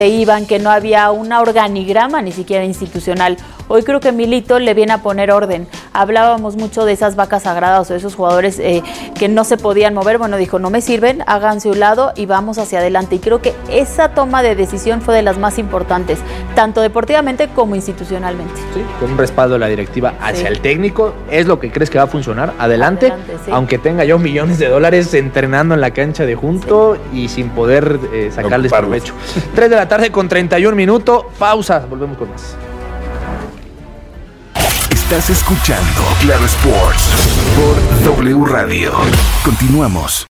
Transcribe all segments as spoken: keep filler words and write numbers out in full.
iban, que no había un organigrama ni siquiera institucional. Hoy creo que Milito le viene a poner orden. Hablábamos mucho de esas vacas sagradas o de esos jugadores eh, que no se podían mover. Bueno, dijo, no me sirven, háganse un lado y vamos hacia adelante. Y creo que esa toma de decisión fue de las más importantes, tanto deportivamente como institucionalmente. Sí, con un respaldo de la directiva hacia sí. el técnico. ¿Es lo que crees que va a funcionar? Adelante, Adelante sí. aunque tenga yo millones de dólares entrenando en la cancha de junto sí. y sin poder eh, sacarles provecho. tres de la tarde con treinta y un minutos. Pausa, volvemos con más. Estás escuchando Claro Sports por W Radio. Continuamos.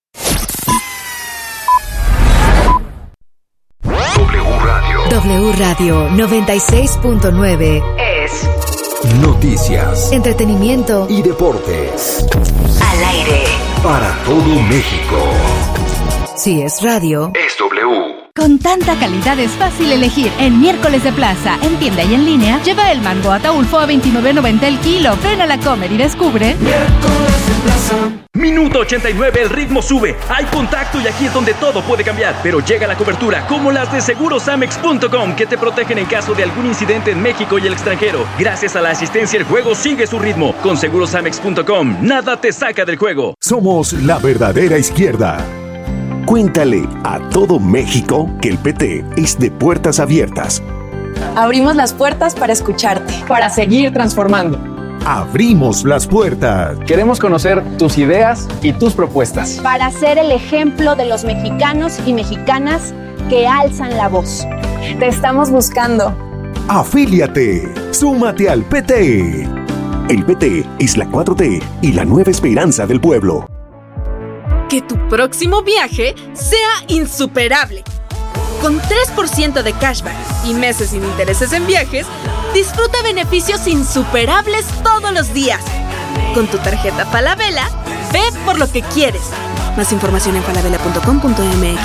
W Radio. W Radio noventa y seis punto nueve es noticias, entretenimiento y deportes. Al aire. Para todo México. Si es radio, es W. Con tanta calidad es fácil elegir. En Miércoles de Plaza, en tienda y en línea, lleva el mango Ataulfo a veintinueve noventa el kilo. Ven a la Comer y descubre. Miércoles de Plaza. Minuto ochenta y nueve, el ritmo sube. Hay contacto y aquí es donde todo puede cambiar. Pero llega la cobertura, como las de Segurosamex punto com, que te protegen en caso de algún incidente en México y el extranjero. Gracias a la asistencia, el juego sigue su ritmo. Con Segurosamex punto com, nada te saca del juego. Somos la verdadera izquierda. Cuéntale a todo México que el P T es de puertas abiertas. Abrimos las puertas para escucharte, para seguir transformando. Abrimos las puertas. Queremos conocer tus ideas y tus propuestas. Para ser el ejemplo de los mexicanos y mexicanas que alzan la voz. Te estamos buscando. Afíliate. Súmate al P T. El P T es la cuatro T y la nueva esperanza del pueblo. Que tu próximo viaje sea insuperable. Con tres por ciento de cashback y meses sin intereses en viajes, disfruta beneficios insuperables todos los días. Con tu tarjeta Falabella, ve por lo que quieres. Más información en falabella punto com punto m x.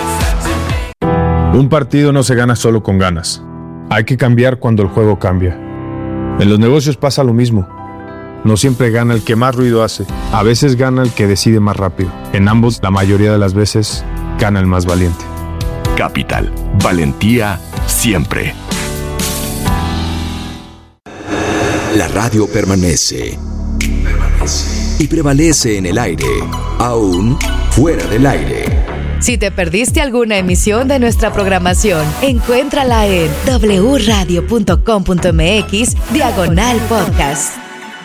Un partido no se gana solo con ganas. Hay que cambiar cuando el juego cambia. En los negocios pasa lo mismo. No siempre gana el que más ruido hace. A veces gana el que decide más rápido. En ambos, la mayoría de las veces, gana el más valiente. Capital. Valentía siempre. La radio permanece. Permanece. Y prevalece en el aire. Aún fuera del aire. Si te perdiste alguna emisión de nuestra programación, encuéntrala en w radio punto com punto m x diagonal podcast.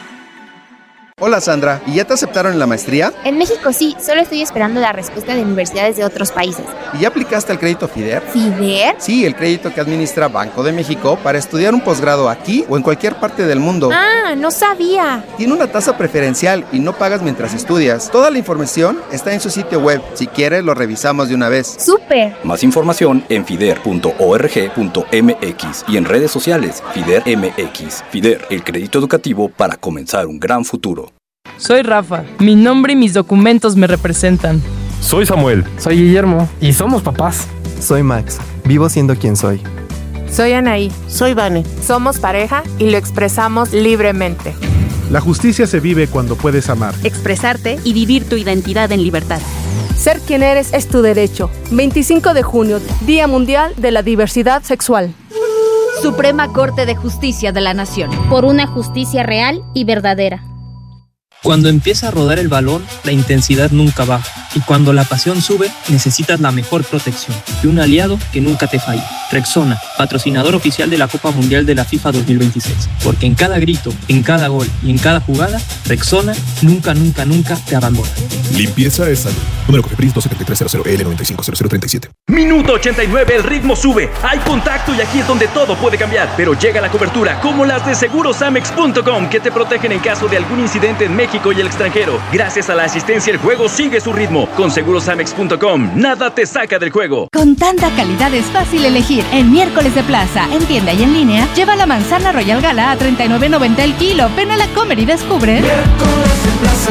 Hola Sandra, ¿y ya te aceptaron en la maestría? En México sí, solo estoy esperando la respuesta de universidades de otros países. ¿Y ya aplicaste al crédito FIDER? ¿FIDER? Sí, el crédito que administra Banco de México para estudiar un posgrado aquí o en cualquier parte del mundo. Ah, no sabía. Tiene una tasa preferencial y no pagas mientras estudias. Toda la información está en su sitio web. Si quieres, lo revisamos de una vez. ¡Súper! Más información en fider punto org punto m x y en redes sociales FIDER M X. FIDER, el crédito educativo para comenzar un gran futuro. Soy Rafa. Mi nombre y mis documentos me representan. Soy Samuel. Soy Guillermo. Y somos papás. Soy Max. Vivo siendo quien soy. Soy Anaí. Soy Vane. Somos pareja y lo expresamos libremente. La justicia se vive cuando puedes amar, expresarte y vivir tu identidad en libertad. Ser quien eres es tu derecho. veinticinco de junio, Día Mundial de la Diversidad Sexual. Suprema Corte de Justicia de la Nación. Por una justicia real y verdadera. Cuando empieza a rodar el balón, la intensidad nunca baja. Y cuando la pasión sube, necesitas la mejor protección y un aliado que nunca te falle. Rexona, patrocinador oficial de la Copa Mundial de la FIFA dos mil veintiséis. Porque en cada grito, en cada gol y en cada jugada, Rexona nunca, nunca, nunca te abandona. Limpieza es salud. Número Cofepris dos siete tres cero cero L nueve cinco cero cero tres siete. Minuto ochenta y nueve, el ritmo sube. Hay contacto y aquí es donde todo puede cambiar. Pero llega la cobertura, como las de Segurosamex punto com, que te protegen en caso de algún incidente en México y el extranjero. Gracias a la asistencia, el juego sigue su ritmo. Con Segurosamex punto com, nada te saca del juego. Con tanta calidad es fácil elegir. En Miércoles de Plaza, en tienda y en línea, lleva la manzana Royal Gala a treinta y nueve noventa el kilo. Ven a la Comer y descubre. Miércoles de Plaza.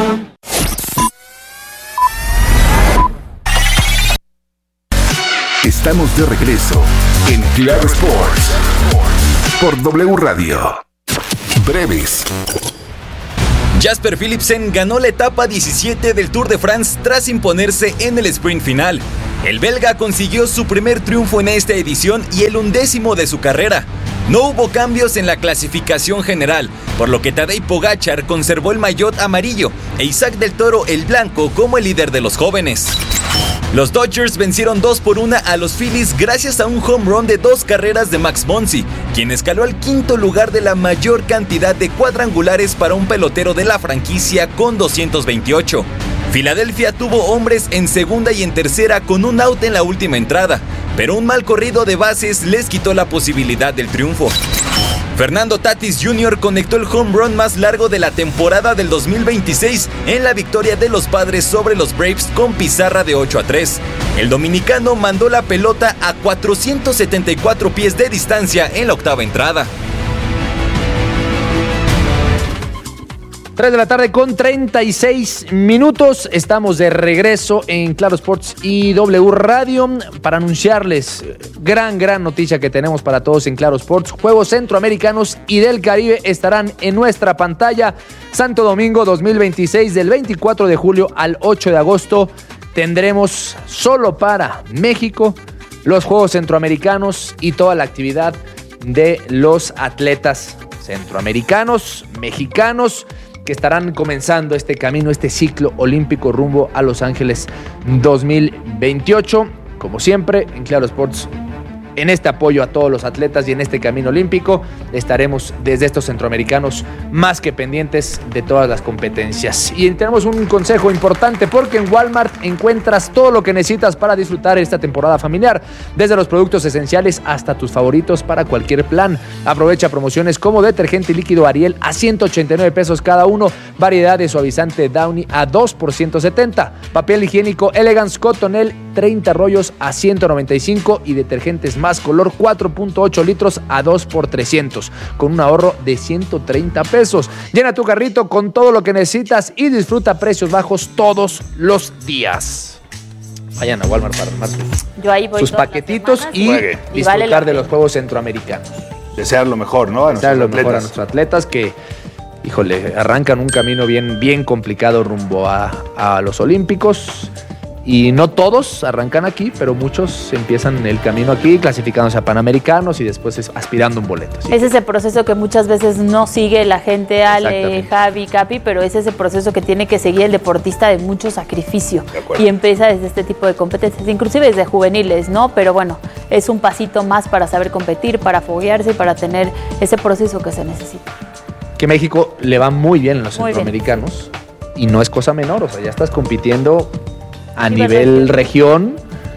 Estamos de regreso en Claro Sports por W Radio. Breves. Jasper Philipsen ganó la etapa diecisiete del Tour de France tras imponerse en el sprint final. El belga consiguió su primer triunfo en esta edición y el undécimo de su carrera. No hubo cambios en la clasificación general, por lo que Tadej Pogačar conservó el maillot amarillo e Isaac del Toro el blanco como el líder de los jóvenes. Los Dodgers vencieron dos por una a los Phillies gracias a un home run de dos carreras de Max Muncy, quien escaló al quinto lugar de la mayor cantidad de cuadrangulares para un pelotero de la franquicia con doscientos veintiocho. Filadelfia tuvo hombres en segunda y en tercera con un out en la última entrada, pero un mal corrido de bases les quitó la posibilidad del triunfo. Fernando Tatis junior conectó el home run más largo de la temporada del dos mil veintiséis en la victoria de los Padres sobre los Braves con pizarra de ocho a tres. El dominicano mandó la pelota a cuatrocientos setenta y cuatro pies de distancia en la octava entrada. tres de la tarde con treinta y seis minutos. Estamos de regreso en Claro Sports y W Radio para anunciarles gran, gran noticia que tenemos para todos en Claro Sports. Juegos Centroamericanos y del Caribe estarán en nuestra pantalla. Santo Domingo dos mil veintiséis, del veinticuatro de julio al ocho de agosto. Tendremos solo para México los Juegos Centroamericanos y toda la actividad de los atletas centroamericanos, mexicanos, que estarán comenzando este camino, este ciclo olímpico rumbo a Los Ángeles dos mil veintiocho. Como siempre, en Claro Sports, en este apoyo a todos los atletas y en este camino olímpico, estaremos desde estos centroamericanos más que pendientes de todas las competencias. Y tenemos un consejo importante porque en Walmart encuentras todo lo que necesitas para disfrutar esta temporada familiar, desde los productos esenciales hasta tus favoritos para cualquier plan. Aprovecha promociones como detergente líquido Ariel a ciento ochenta y nueve pesos cada uno, variedad de suavizante Downy a dos por ciento setenta, papel higiénico Elegance Cottonelle treinta rollos a ciento noventa y cinco y detergentes más color cuatro punto ocho litros a dos por trescientos, con un ahorro de ciento treinta pesos. Llena tu carrito con todo lo que necesitas y disfruta precios bajos todos los días. Vayan a Walmart para armar sus, Yo ahí voy sus paquetitos y, y disfrutar vale de los Juegos Centroamericanos. Desear lo mejor, ¿no? A Desear lo atletas. mejor a nuestros atletas que, híjole, arrancan un camino bien, bien complicado rumbo a, a los Olímpicos. Y no todos arrancan aquí, pero muchos empiezan el camino aquí, clasificándose a Panamericanos y después aspirando un boleto. ¿Sí? Es ese proceso que muchas veces no sigue la gente, Ale, Javi, Capi, pero es ese proceso que tiene que seguir el deportista de mucho sacrificio. Y empieza desde este tipo de competencias, inclusive desde juveniles, ¿no? Pero bueno, es un pasito más para saber competir, para foguearse y para tener ese proceso que se necesita. Que México le va muy bien en los muy centroamericanos bien. Y no es cosa menor, o sea, ya estás compitiendo a nivel región,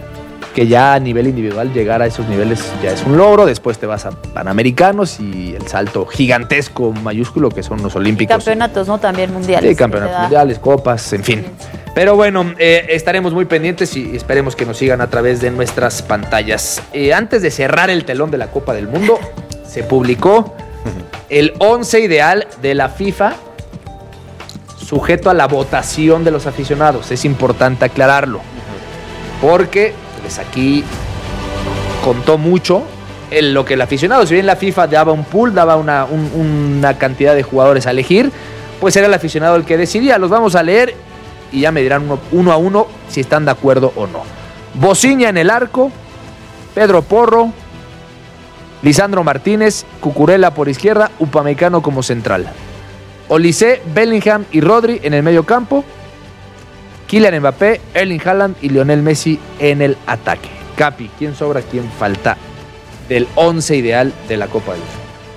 que ya a nivel individual llegar a esos niveles ya es un logro. Después te vas a Panamericanos y el salto gigantesco, mayúsculo, que son los Olímpicos. Y campeonatos, ¿no? También mundiales. Sí, campeonatos mundiales, copas, en fin. Pero bueno, eh, estaremos muy pendientes y esperemos que nos sigan a través de nuestras pantallas. Eh, antes de cerrar el telón de la Copa del Mundo, se publicó el once ideal de la FIFA, sujeto a la votación de los aficionados. Es importante aclararlo, porque pues aquí contó mucho en lo que el aficionado, si bien la FIFA daba un pool, daba una, un, una cantidad de jugadores a elegir, pues era el aficionado el que decidía. Los vamos a leer y ya me dirán uno, uno a uno si están de acuerdo o no. Bociña en el arco, Pedro Porro, Lisandro Martínez, Cucurella por izquierda, Upamecano como central. Olise, Bellingham y Rodri en el medio campo. Kylian Mbappé, Erling Haaland y Lionel Messi en el ataque. Capi, ¿quién sobra, quién falta del once ideal de la Copa del Mundo?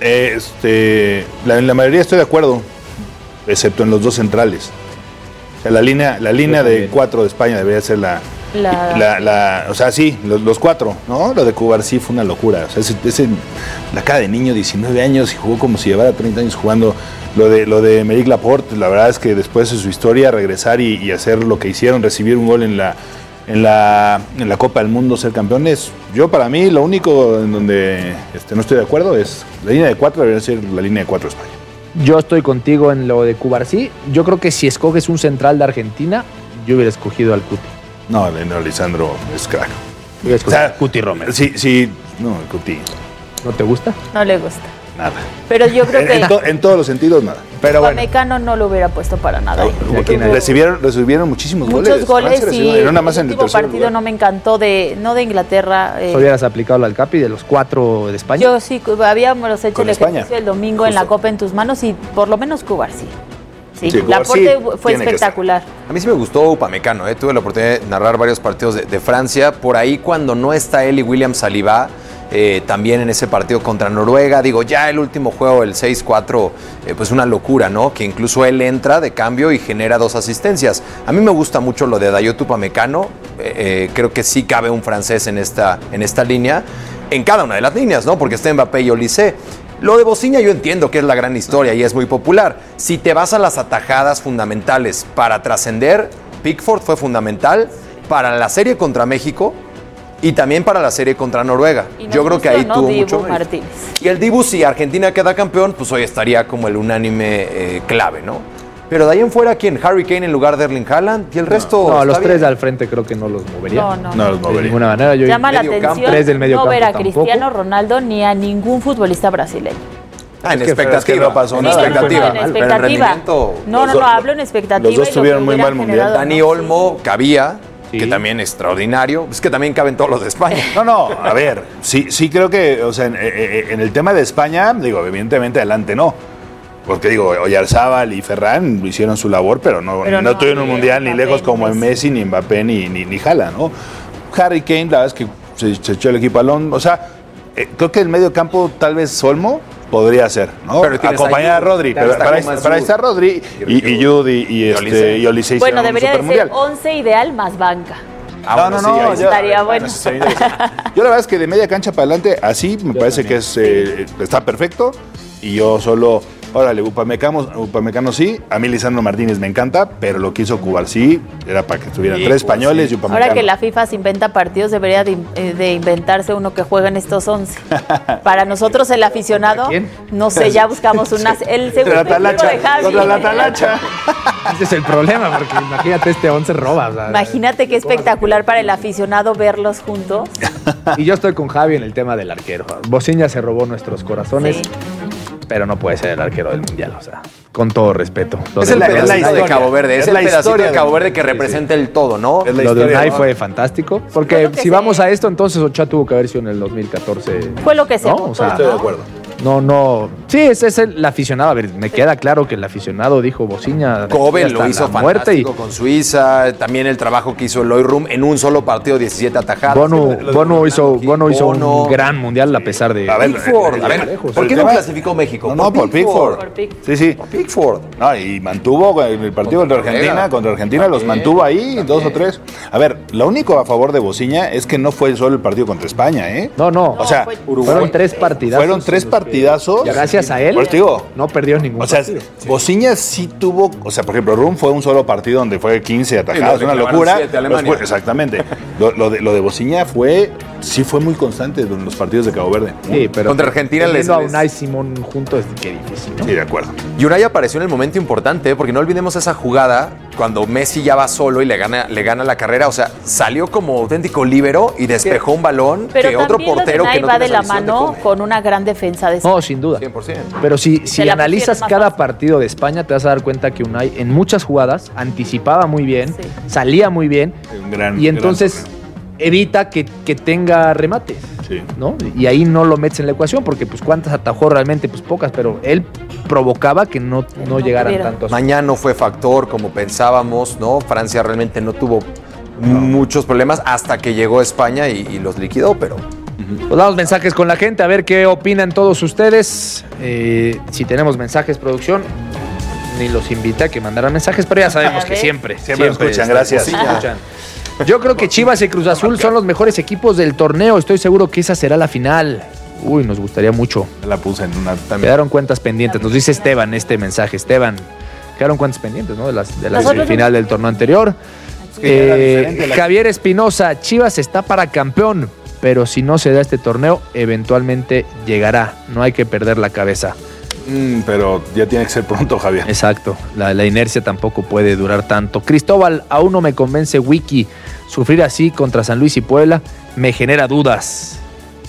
Este, la, en la mayoría estoy de acuerdo, excepto en los dos centrales. O sea, la línea, la línea de cuatro de España debería ser la... La... La, la, o sea, sí, los, los cuatro, ¿no? Lo de Cubarsí fue una locura. O sea, ese, ese, la cara de niño, diecinueve años, y jugó como si llevara treinta años jugando. Lo de, lo de Meric Laporte, la verdad es que después de su historia, regresar y, y hacer lo que hicieron, recibir un gol en la, en la, en la Copa del Mundo, ser campeones. Yo, para mí, lo único en donde este, no estoy de acuerdo es la línea de cuatro debería ser la línea de cuatro de España. Yo estoy contigo en lo de Cubarsí. Yo creo que si escoges un central de Argentina, yo hubiera escogido al Cuti. No, no, Lisandro es crack. O sea, Cuti Romero. Sí, sí, no, el Cuti. ¿No te gusta? No le gusta. nada. Pero yo creo en, que en, to, en todos los sentidos, nada. Pero bueno. Upamecano no lo hubiera puesto para nada. Recibieron, recibieron muchísimos Muchos goles. goles Francia y recibió, nada más el en el último tercer partido lugar. no me encantó de no de Inglaterra. Eh, ¿Hubieras aplicado al Capi de los cuatro de España? Yo sí, habíamos hecho Con el España. ejercicio el domingo Justo. en la Copa en tus manos y por lo menos Cubar sí. Sí, Sí, la Cubar sí aporte fue tiene que espectacular. A mí sí me gustó Upamecano, ¿eh? Tuve la oportunidad de narrar varios partidos de, de Francia. Por ahí cuando no está él y William Saliba, eh, también en ese partido contra Noruega, digo, ya el último juego, el seis cuatro, eh, pues una locura, ¿no? Que incluso él entra de cambio y genera dos asistencias. A mí me gusta mucho lo de Dayot Upamecano, eh, eh, creo que sí cabe un francés en esta, en esta línea, en cada una de las líneas, ¿no? Porque está Mbappé y Olise. Lo de Bosinha yo entiendo que es la gran historia y es muy popular. Si te vas a las atajadas fundamentales para trascender, Pickford fue fundamental para la serie contra México y también para la serie contra Noruega. Yo creo que ahí ¿no? tuvo Dibu mucho Martínez. Y el Dibu, si Argentina queda campeón, pues hoy estaría como el unánime eh, clave, ¿no? Pero de ahí en fuera, ¿quién? Harry Kane en lugar de Erling Haaland y el resto. No, a los está tres bien. al frente creo que no los movería. No, no. No los De movería. ninguna manera. Yo Llama la medio campo, atención tres del medio no campo ver a tampoco. Cristiano Ronaldo ni a ningún futbolista brasileño. Ah, en Es que- expectativa. es que no pasó en nada. expectativa. En Pero en expectativa. rendimiento. No, los no, dos- no, hablo en expectativa. los dos y lo que tuvieron muy hubiera mal mundial. generado, Dani ¿no? Olmo, cabía, que también es extraordinario. Es que también caben todos los de España. No, no, a ver, sí, sí creo que, o sea, en, en el tema de España, digo, evidentemente adelante no. Porque digo, Oyarzábal y Ferran hicieron su labor, pero no, Pero no, no, tuvieron un ni mundial ni Mbappé, lejos como ni en Messi, ni Mbappé, ni, ni, ni Haaland, ¿no? Harry Kane, la verdad es que se, se echó el equipo al hombro. O sea, eh, creo que el medio campo tal vez Olmo podría ser, ¿no? Pero tienes acompañar a a Jude, Rodri, claro, pero está para, con más para ahí Jude. está Rodri y, y Jude y, y, este, Olise. y Olise Bueno, hicieron un debería de ser supermundial. once ideal más banca. Ah, no, bueno, no, sí, no, ahí yo, estaría bueno. eso sería interesante. Yo la verdad es que de media cancha para adelante, así me parece que es, eh, está perfecto. Y yo solo, órale, Upamecano, Upamecano sí, a mí Lisandro Martínez me encanta, pero lo que hizo Cubar sí, era para que estuvieran Sí, tres Cubar, españoles sí. y Upamecano. Ahora que la FIFA se inventa partidos, debería de, eh, de inventarse uno que juegue en estos once. Para nosotros, el aficionado, ¿Quién? no sé, ya buscamos una, el segundo Contra la equipo Talacha, de Javi. contra la Talacha. Ese es el problema, porque imagínate este once roba. o sea, Imagínate qué espectacular para el aficionado verlos juntos. Y yo estoy con Javi en el tema del arquero. Bosinha se robó nuestros corazones, Sí. pero no puede ser el arquero del mundial, o sea, con todo respeto. Lo Es de- el la- es la pedacito de historia. Cabo Verde, es, Es el la pedacito historia de de- Cabo Verde que sí, representa el todo, ¿no? Es la Lo de historia, Unai ¿no? fue fantástico, porque Creo que si sí. vamos a esto, entonces Ochoa tuvo que haber sido en el dos mil catorce. Fue lo que se ¿No? votó, O sea, Estoy de ¿no? acuerdo. No, no. Sí, ese es el, el aficionado. A ver, me queda claro que el aficionado dijo Bosinha. Kobe hasta lo hizo la muerte y fantástico con Suiza, también el trabajo que hizo Eloy Rum en un solo partido, diecisiete atajadas. Bono, Lo de Bono Fernando hizo, Gil, Bono hizo Bono. un gran mundial a pesar de. A ver, Pickford, a ver, lejos. ¿por qué El no tema- clasificó México? No, no, por Pickford. Por Pickford. Sí, sí. Por Pickford. No, y mantuvo en el partido contra Contra Argentina, Noruega. contra Argentina los También, mantuvo ahí, también. dos o tres. A ver, lo único a favor de Bosinha es que no fue solo el partido contra España, ¿eh? No, no. O sea, fue- fueron tres partidazos. fueron tres partidazos. Y gracias a él, Por eso te digo, no perdió ningún o sea, partido. Bosinha sí tuvo, o sea, por ejemplo, Rum fue un solo partido donde fue quince atajadas, Sí, lo una reclamaron locura. siete a Alemania. Después- exactamente. Lo, lo de, lo de Bosinha fue, sí fue muy constante en los partidos de Cabo Verde. Sí, pero Contra Argentina les- teniendo a les- Unai Simón juntos, qué difícil, ¿no? Sí, de acuerdo. Y Unai apareció en el momento importante, ¿eh? Porque no olvidemos esa jugada cuando Messi ya va solo y le gana, le gana la carrera. O sea, salió como auténtico líbero y despejó un balón Pero que otro también lo de portero Unai que no va tiene de la esa visión te mano come. con una gran defensa de No, sin duda. cien por ciento. Pero si, si la analizas pusieron más cada fácil. partido de España, te vas a dar cuenta que Unai en muchas jugadas anticipaba muy bien, Sí. salía muy bien Un gran- y entonces gran evita que, que tenga remates, Sí. ¿no? Y ahí no lo metes en la ecuación porque pues cuántas atajó realmente, pues pocas, pero él provocaba que no, no llegaran tuviera. tantos. Mañana no fue factor como pensábamos, ¿no? Francia realmente no tuvo muchos problemas hasta que llegó España y, y los liquidó, pero Pues damos mensajes con la gente, a ver qué opinan todos ustedes. Eh, si tenemos mensajes, producción, ni los invita a que mandaran mensajes, pero ya sabemos A que ver. siempre, Siempre nos escuchan, están- gracias. sí, escuchan. Yo creo que Chivas y Cruz Azul son los mejores equipos del torneo. Estoy seguro que esa será la final. Uy, nos gustaría mucho. La puse en una también. Quedaron cuentas pendientes. Nos dice Esteban este mensaje. Esteban, quedaron cuentas pendientes, ¿no? De, las, de la Nosotros- semifinal del torneo anterior. que era Eh, diferente la- Javier Espinosa, Chivas está para campeón, pero si no se da este torneo, eventualmente llegará. No hay que perder la cabeza. Mm, pero ya tiene que ser pronto, Javier. Exacto, la, la inercia tampoco puede durar tanto. Cristóbal, aún no me convence Wiki. Sufrir así contra San Luis y Puebla me genera dudas.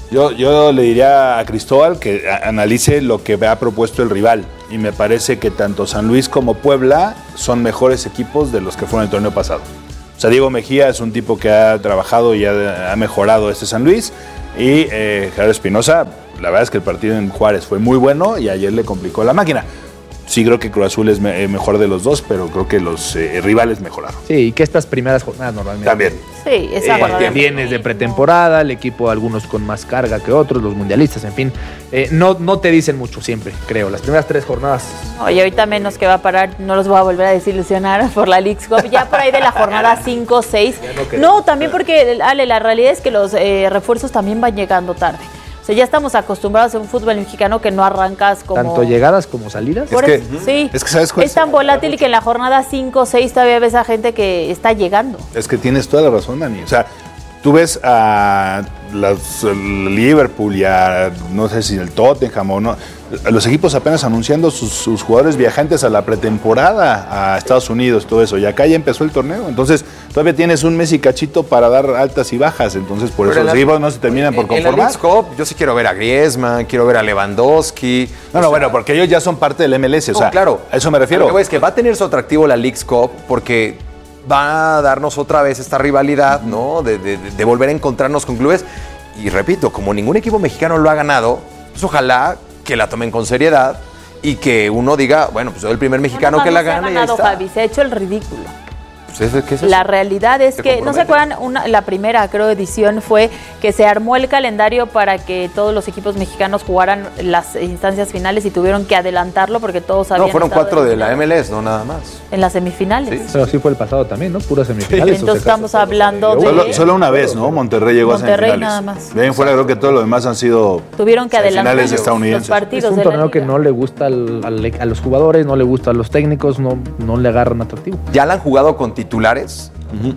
Yo, yo le diría a Cristóbal que a- analice lo que ha propuesto el rival. Y me parece que tanto San Luis como Puebla son mejores equipos de los que fueron el torneo pasado. O sea, Diego Mejía es un tipo que ha trabajado y ha, ha mejorado este San Luis. Y eh, Gerardo Espinosa, la verdad es que el partido en Juárez fue muy bueno y ayer le complicó la máquina. Sí creo que Cruz Azul es me- eh, mejor de los dos, pero creo que los eh, rivales mejoraron. Sí, y que estas primeras jornadas normalmente. También. Sí, esa Eh, jornada. vienes de pretemporada, el equipo algunos con más carga que otros, los mundialistas, en fin. Eh, no, no te dicen mucho siempre, creo. Las primeras tres jornadas. Oye, ahorita menos que va a parar, no los voy a volver a desilusionar por la Leagues Cup. Ya por ahí de la jornada cinco, seis. No, también porque, Ale, la realidad es que los eh, refuerzos también van llegando tarde. O sea, ya estamos acostumbrados a un fútbol mexicano que no arrancas como... Tanto llegadas como salidas. Por eso, sí. Es que ¿sabes cuál Es tan volátil que en la jornada cinco, seis todavía ves a gente que está llegando. Es que tienes toda la razón, Dani. O sea, tú ves a las, el Liverpool y a, no sé si el Tottenham o no, a los equipos apenas anunciando sus, sus jugadores viajantes a la pretemporada a Estados Unidos, todo eso. Y acá ya empezó el torneo. Entonces, todavía tienes un mes y cachito para dar altas y bajas. Entonces, por Pero eso en los la- equipos no se terminan por En la conformar. Leagues Cup, yo sí quiero ver a Griezmann, quiero ver a Lewandowski. No, no, bueno, porque ellos ya son parte del M L S. O No, sea, claro. a eso me refiero. Lo que voy es que va a tener su atractivo la Leagues Cup porque va a darnos otra vez esta rivalidad, ¿no? De, de- de volver a encontrarnos con clubes. Y repito, como ningún equipo mexicano lo ha ganado, pues ojalá que la tomen con seriedad y que uno diga, bueno, pues soy el primer mexicano No, que no la se ha gana y ahí ganado, está. Javi, se ha hecho el ridículo. Pues, ¿qué es eso? La realidad es Se que, ¿no se compromete. acuerdan? Una, la primera, creo, edición fue que se armó el calendario para que todos los equipos mexicanos jugaran las instancias finales y tuvieron que adelantarlo porque todos habían No, fueron estado cuatro de la eliminados M L S, no nada más. en las semifinales. Pero así fue el pasado también, ¿no? Puras semifinales. Entonces estamos hablando de... Solo, solo una vez, ¿no? Monterrey llegó Monterrey a semifinales. nada más. De ahí en fuera creo que todo lo demás han sido Tuvieron que adelantar finales los, estadounidenses. los partidos Es un de la torneo que liga. no le gusta al- al- a los jugadores, no le gusta a los técnicos, no, no le agarran atractivo. Ya la han jugado con titulares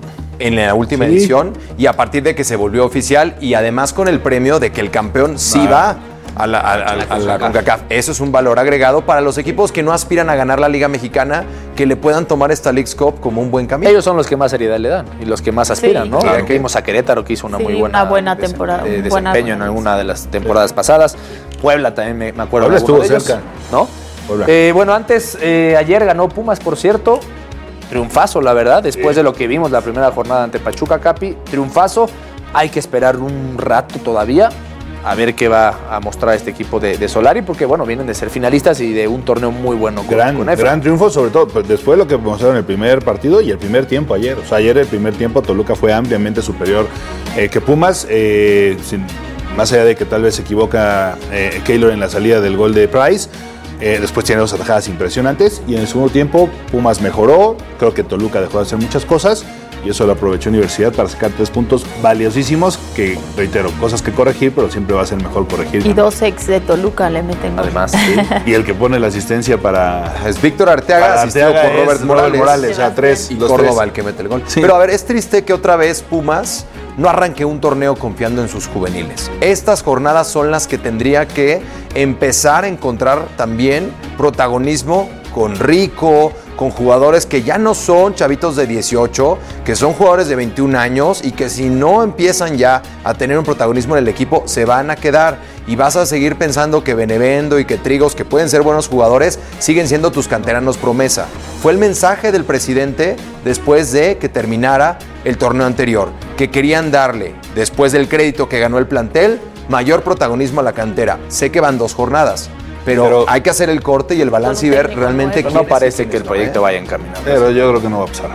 en la última Sí. edición y a partir de que se volvió oficial y además con el premio de que el campeón sí va a la, a- a- a la CONCACAF. Eso es un valor agregado para los equipos que no aspiran a ganar la Liga Mexicana, que le puedan tomar esta Leagues Cup como un buen camino. Ellos son los que más seriedad le dan y los que más aspiran, Sí. ¿no? Claro. Ya que vimos a Querétaro que hizo una Sí, muy buena, una buena des- temporada, de- un buena- desempeño en alguna de las temporadas pasadas. Puebla también me, me acuerdo. Puebla de alguno estuvo de ellos, cerca. ¿no? Puebla. Eh, bueno, antes, eh, ayer ganó Pumas, por cierto. Triunfazo, la verdad, después de lo que vimos la primera jornada ante Pachuca, Capi. Triunfazo. Hay que esperar un rato todavía a ver qué va a mostrar este equipo de, de Solari, porque bueno, vienen de ser finalistas y de un torneo muy bueno con, Gran, con Efra. gran triunfo, sobre todo pues, después de lo que mostraron el primer partido y el primer tiempo ayer. O sea, ayer el primer tiempo Toluca fue ampliamente superior eh, que Pumas, eh, sin- más allá de que tal vez se equivoca eh, Keylor en la salida del gol de Price. Eh, después tiene dos atajadas impresionantes y en el segundo tiempo Pumas mejoró. Creo que Toluca dejó de hacer muchas cosas y eso lo aprovechó Universidad para sacar tres puntos valiosísimos que, reitero, cosas que corregir, pero siempre va a ser mejor corregir. Y dos ex de Toluca le meten gol. Además, Y el que pone la asistencia para... Es Víctor Arteaga, Para asistido Arteaga por Robert es Morales. Robert Morales, o sea, tres, Y los Córdoba tres. el que mete el gol. Sí. Pero a ver, es triste que otra vez Pumas no arranque un torneo confiando en sus juveniles. Estas jornadas son las que tendría que empezar a encontrar también protagonismo con Rico, con jugadores que ya no son chavitos de dieciocho, que son jugadores de veintiún años y que si no empiezan ya a tener un protagonismo en el equipo, se van a quedar y vas a seguir pensando que Benevendo y que Trigos, que pueden ser buenos jugadores, siguen siendo tus canteranos promesa. Fue el mensaje del presidente después de que terminara el torneo anterior, que querían darle, después del crédito que ganó el plantel, mayor protagonismo a la cantera. Sé que van dos jornadas, pero, Pero- hay que hacer el corte y el balance y ver realmente no quiénes parece sí, que el quiénes proyecto no, ¿eh? vaya encaminado. Pero yo creo que no va a pasar.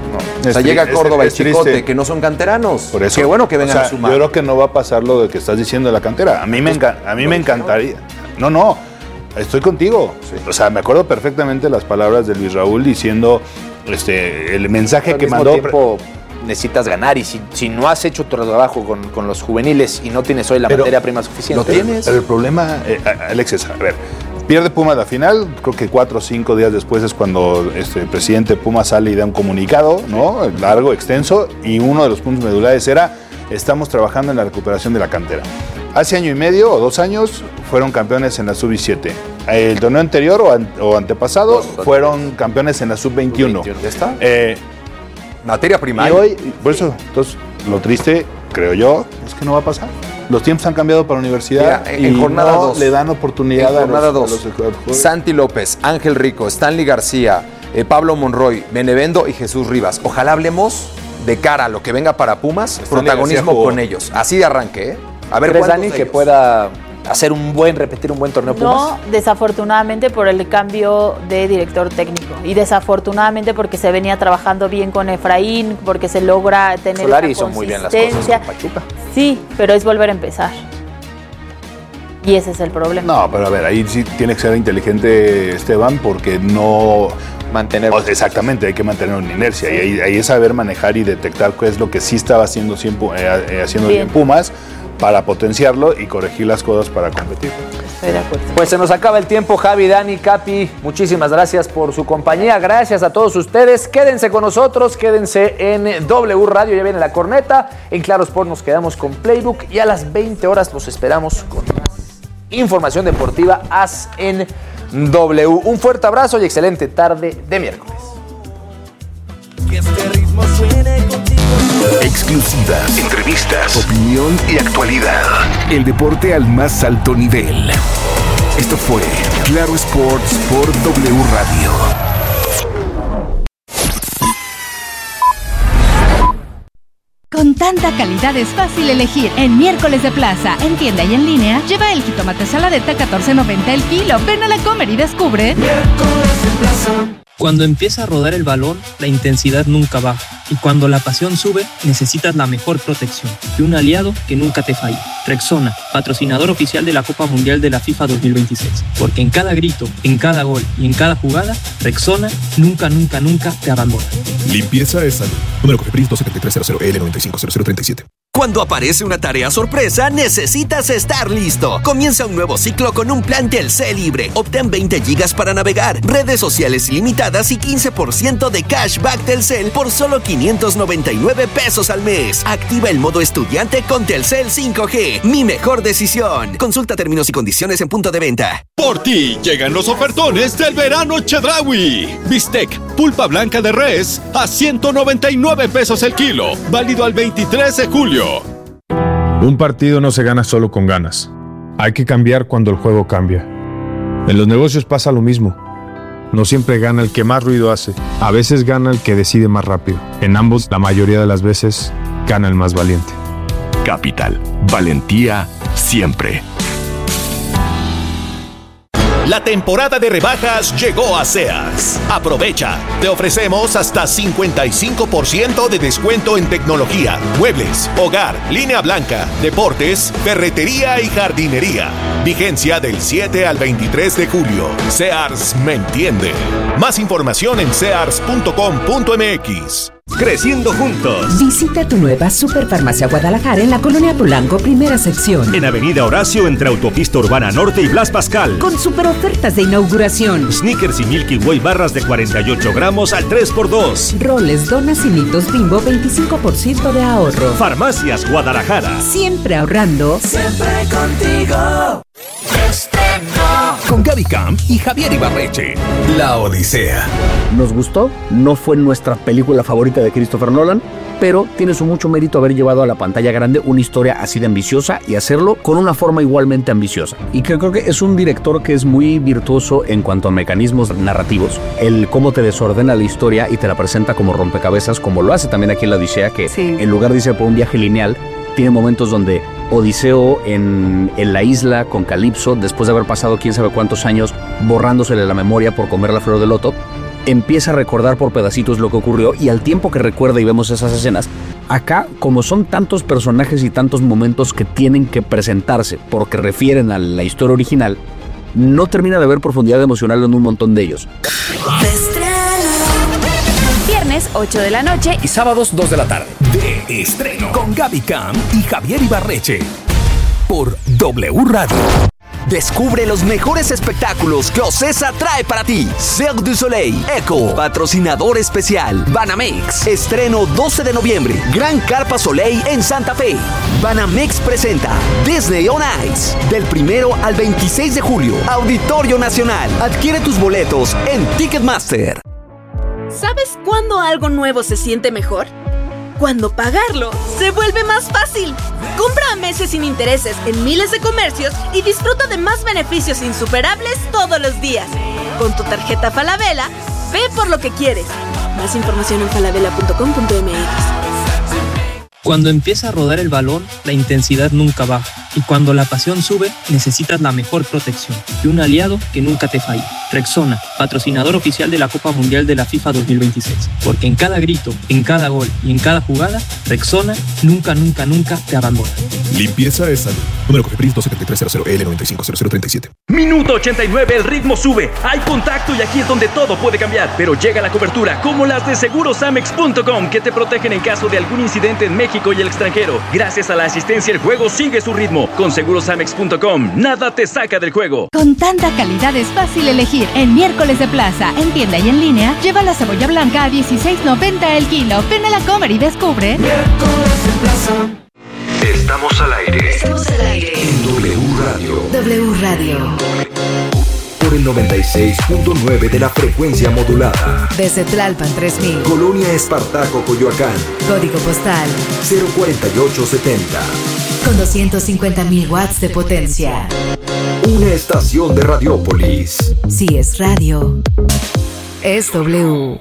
O sea, llega Córdoba y Chicote, que no son canteranos. Por eso. Qué bueno que vengan O sea, a sumar. Yo creo que no va a pasar lo de que estás diciendo de la cantera. A mí me, enca- a mí me encantaría. No, no. Estoy contigo. O sea, me acuerdo perfectamente las palabras de Luis Raúl diciendo este, el mensaje Al que mismo mandó. tiempo, necesitas ganar y si, si no has hecho tu trabajo con, con los juveniles y no tienes hoy la Pero materia prima suficiente. Pero- Pero el problema, eh, Alex, es, a ver, pierde Pumas la final, creo que cuatro o cinco días después es cuando este, el presidente Pumas sale y da un comunicado, ¿no? Largo, extenso, y uno de los puntos medulares era, estamos trabajando en la recuperación de la cantera. Hace año y medio o dos años fueron campeones en la sub diecisiete. El torneo anterior o, an- o antepasado fueron campeones en la sub veintiuno. ¿Ya está? Eh, Materia prima. y hoy, por eso, entonces, lo triste, creo yo, es que no va a pasar. Los tiempos han cambiado para la universidad. Mira, en, y en jornada dos. No le dan oportunidad en jornada a los, dos. a los, a los Santi López, Ángel Rico, Stanley García, eh, Pablo Monroy, Benevendo y Jesús Rivas. Ojalá hablemos de cara a lo que venga para Pumas, Stanley protagonismo con ellos. Así de arranque, ¿eh? A ver, ¿crees, Dani, que pueda hacer un buen, repetir un buen torneo Pumas? No, desafortunadamente por el cambio de director técnico y desafortunadamente porque se venía trabajando bien con Efraín, porque se logra tener Solari esa hizo muy bien las cosas con Pachuca. Sí, pero es volver a empezar. Y ese es el problema. No, pero a ver, ahí sí tiene que ser inteligente Esteban porque no... Mantener. Exactamente, hay que mantener una inercia. Sí. Y ahí, ahí es saber manejar y detectar qué es lo que sí estaba haciendo, siempre, eh, haciendo bien. bien Pumas para potenciarlo y corregir las cosas para competir. Estoy de acuerdo. Pues se nos acaba el tiempo, Javi, Dani, Capi. Muchísimas gracias por su compañía. Gracias a todos ustedes. Quédense con nosotros, quédense en W Radio. Ya viene la corneta. En Claro Sport nos quedamos con Playbook y a las veinte horas los esperamos con más información deportiva As en W. Un fuerte abrazo y excelente tarde de miércoles. Que este ritmo suene contigo. Exclusivas, entrevistas, opinión y actualidad. El deporte al más alto nivel. Esto fue Claro Sports por W Radio. Con tanta calidad es fácil elegir. En Miércoles de Plaza, en tienda y en línea, lleva el jitomate saladeta catorce noventa el kilo. Ven a la Comer y descubre. Miércoles de Plaza. Cuando empieza a rodar el balón, la intensidad nunca baja. Y cuando la pasión sube, necesitas la mejor protección y un aliado que nunca te falle. Rexona, patrocinador oficial de la Copa Mundial de la FIFA dos mil veintiséis. Porque en cada grito, en cada gol y en cada jugada, Rexona nunca, nunca, nunca te abandona. Limpieza es salud. Número Cofepris dos siete tres cero cero L nueve cinco cero cero tres siete. Cuando aparece una tarea sorpresa, necesitas estar listo. Comienza un nuevo ciclo con un plan Telcel libre. Obtén veinte gigas para navegar, redes sociales ilimitadas y quince por ciento de cashback Telcel por solo quinientos noventa y nueve pesos al mes. Activa el modo estudiante con Telcel cinco G. Mi mejor decisión. Consulta términos y condiciones en punto de venta. Por ti llegan los ofertones del verano Chedraui. Bistec, pulpa blanca de res a ciento noventa y nueve pesos el kilo. Válido al veintitrés de julio. Un partido no se gana solo con ganas. Hay que cambiar cuando el juego cambia. En los negocios pasa lo mismo. No siempre gana el que más ruido hace. A veces gana el que decide más rápido. En ambos, la mayoría de las veces, gana el más valiente. Capital. Valentía siempre. La temporada de rebajas llegó a Sears. Aprovecha. Te ofrecemos hasta cincuenta y cinco por ciento de descuento en tecnología, muebles, hogar, línea blanca, deportes, ferretería y jardinería. Vigencia del siete al veintitrés de julio. Sears me entiende. Más información en sears punto com punto m x. Creciendo juntos. Visita tu nueva Superfarmacia Guadalajara en la Colonia Polanco, primera sección. En Avenida Horacio, entre Autopista Urbana Norte y Blas Pascal. Con super ofertas de inauguración. Snickers y Milky Way barras de cuarenta y ocho gramos al tres por dos. Roles, donas y mitos Bimbo, veinticinco por ciento de ahorro. Farmacias Guadalajara. Siempre ahorrando. Siempre contigo. Con Gaby Camp y Javier Ibarreche. La Odisea. ¿Nos gustó? No fue nuestra película favorita de Christopher Nolan, pero tiene su mucho mérito haber llevado a la pantalla grande una historia así de ambiciosa y hacerlo con una forma igualmente ambiciosa. Y que creo que es un director que es muy virtuoso en cuanto a mecanismos narrativos. El cómo te desordena la historia y te la presenta como rompecabezas, como lo hace también aquí en La Odisea, que sí. En lugar de irse por un viaje lineal, tiene momentos donde Odiseo en, en la isla con Calipso, después de haber pasado quién sabe cuántos años borrándosele la memoria por comer la flor de loto, empieza a recordar por pedacitos lo que ocurrió y al tiempo que recuerda y vemos esas escenas, acá como son tantos personajes y tantos momentos que tienen que presentarse porque refieren a la historia original, no termina de haber profundidad emocional en un montón de ellos. Viernes ocho de la noche y sábados dos de la tarde. De estreno con Gaby Camp y Javier Ibarreche por W Radio. Descubre los mejores espectáculos que Ocesa trae para ti. Cirque du Soleil, Eco, patrocinador especial, Banamex. Estreno doce de noviembre, Gran Carpa Soleil en Santa Fe. Banamex presenta Disney on Ice. Del primero al veintiséis de julio, Auditorio Nacional. Adquiere tus boletos en Ticketmaster. ¿Sabes cuándo algo nuevo se siente mejor? cuando pagarlo se vuelve más fácil. Compra a meses sin intereses en miles de comercios y disfruta de más beneficios insuperables todos los días. Con tu tarjeta Falabella, ve por lo que quieres. Más información en falabella punto com punto m x. Cuando empieza a rodar el balón, la intensidad nunca baja. Y cuando la pasión sube, necesitas la mejor protección y un aliado que nunca te falle. Rexona, patrocinador oficial de la Copa Mundial de la FIFA dos mil veintiséis. Porque en cada grito, en cada gol y en cada jugada, Rexona nunca, nunca, nunca te abandona. Limpieza es salud. Número Cofepris dos siete tres cero cero L nueve cinco cero cero tres siete. Minuto ochenta y nueve, el ritmo sube. Hay contacto y aquí es donde todo puede cambiar. Pero llega la cobertura, como las de seguros amex punto com, que te protegen en caso de algún incidente en México y el extranjero. Gracias a la asistencia, el juego sigue su ritmo. Con seguros amex punto com, nada te saca del juego. Con tanta calidad es fácil elegir. En miércoles de plaza, en tienda y en línea, lleva la cebolla blanca a dieciséis noventa el kilo. Ven a la Comer y descubre. Miércoles de plaza. Estamos al aire. Estamos al aire. En W Radio. W Radio. Por el noventa y seis punto nueve de la frecuencia modulada. Desde Tlalpan tres mil. Colonia Espartaco, Coyoacán. Código postal cero cuarenta y ocho setenta. con doscientos cincuenta mil watts de potencia. Una estación de Radiópolis. Si es radio, es W.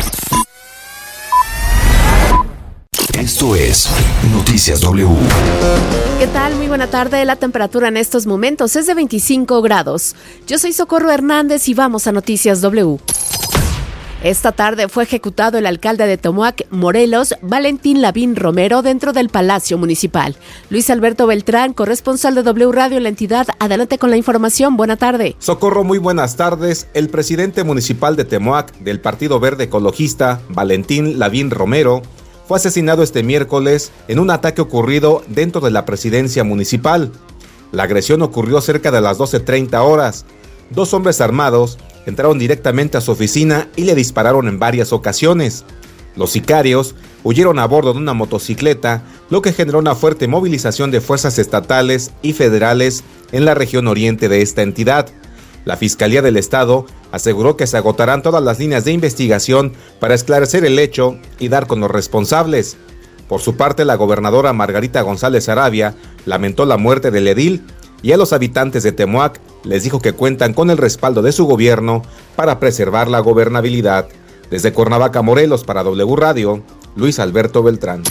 Esto es Noticias W. ¿Qué tal? Muy buena tarde. La temperatura en estos momentos es de veinticinco grados. Yo soy Socorro Hernández y vamos a Noticias W. Esta tarde fue ejecutado el alcalde de Temoac, Morelos, Valentín Lavín Romero, dentro del Palacio Municipal. Luis Alberto Beltrán, corresponsal de W Radio en la entidad, adelante con la información. Buena tarde. Socorro, muy buenas tardes. El presidente municipal de Temoac, del Partido Verde Ecologista, Valentín Lavín Romero, fue asesinado este miércoles en un ataque ocurrido dentro de la presidencia municipal. La agresión ocurrió cerca de las doce treinta horas. Dos hombres armados entraron directamente a su oficina y le dispararon en varias ocasiones. Los sicarios huyeron a bordo de una motocicleta, lo que generó una fuerte movilización de fuerzas estatales y federales en la región oriente de esta entidad. La Fiscalía del Estado aseguró que se agotarán todas las líneas de investigación para esclarecer el hecho y dar con los responsables. Por su parte, la gobernadora Margarita González Arabia lamentó la muerte del edil y a los habitantes de Temoac les dijo que cuentan con el respaldo de su gobierno para preservar la gobernabilidad. Desde Cuernavaca, Morelos, para W Radio, Luis Alberto Beltrán.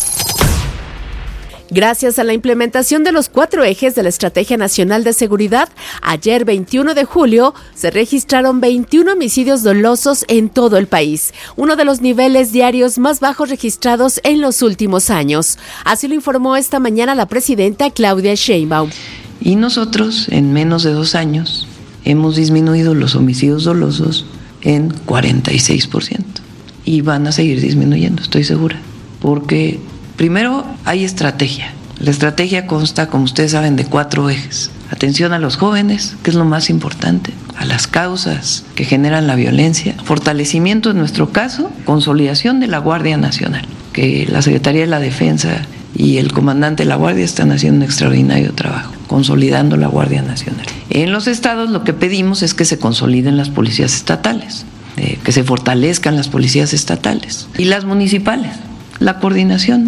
Gracias a la implementación de los cuatro ejes de la Estrategia Nacional de Seguridad, ayer veintiuno de julio se registraron veintiún homicidios dolosos en todo el país, uno de los niveles diarios más bajos registrados en los últimos años. Así lo informó esta mañana la presidenta Claudia Sheinbaum. Y nosotros, en menos de dos años, hemos disminuido los homicidios dolosos en cuarenta y seis por ciento. Y van a seguir disminuyendo, estoy segura, porque primero, hay estrategia. La estrategia consta, como ustedes saben, de cuatro ejes. Atención a los jóvenes, que es lo más importante, a las causas que generan la violencia, fortalecimiento en nuestro caso, consolidación de la Guardia Nacional, que la Secretaría de la Defensa y el comandante de la Guardia están haciendo un extraordinario trabajo, consolidando la Guardia Nacional. En los estados lo que pedimos es que se consoliden las policías estatales, eh, que se fortalezcan las policías estatales y las municipales. La coordinación.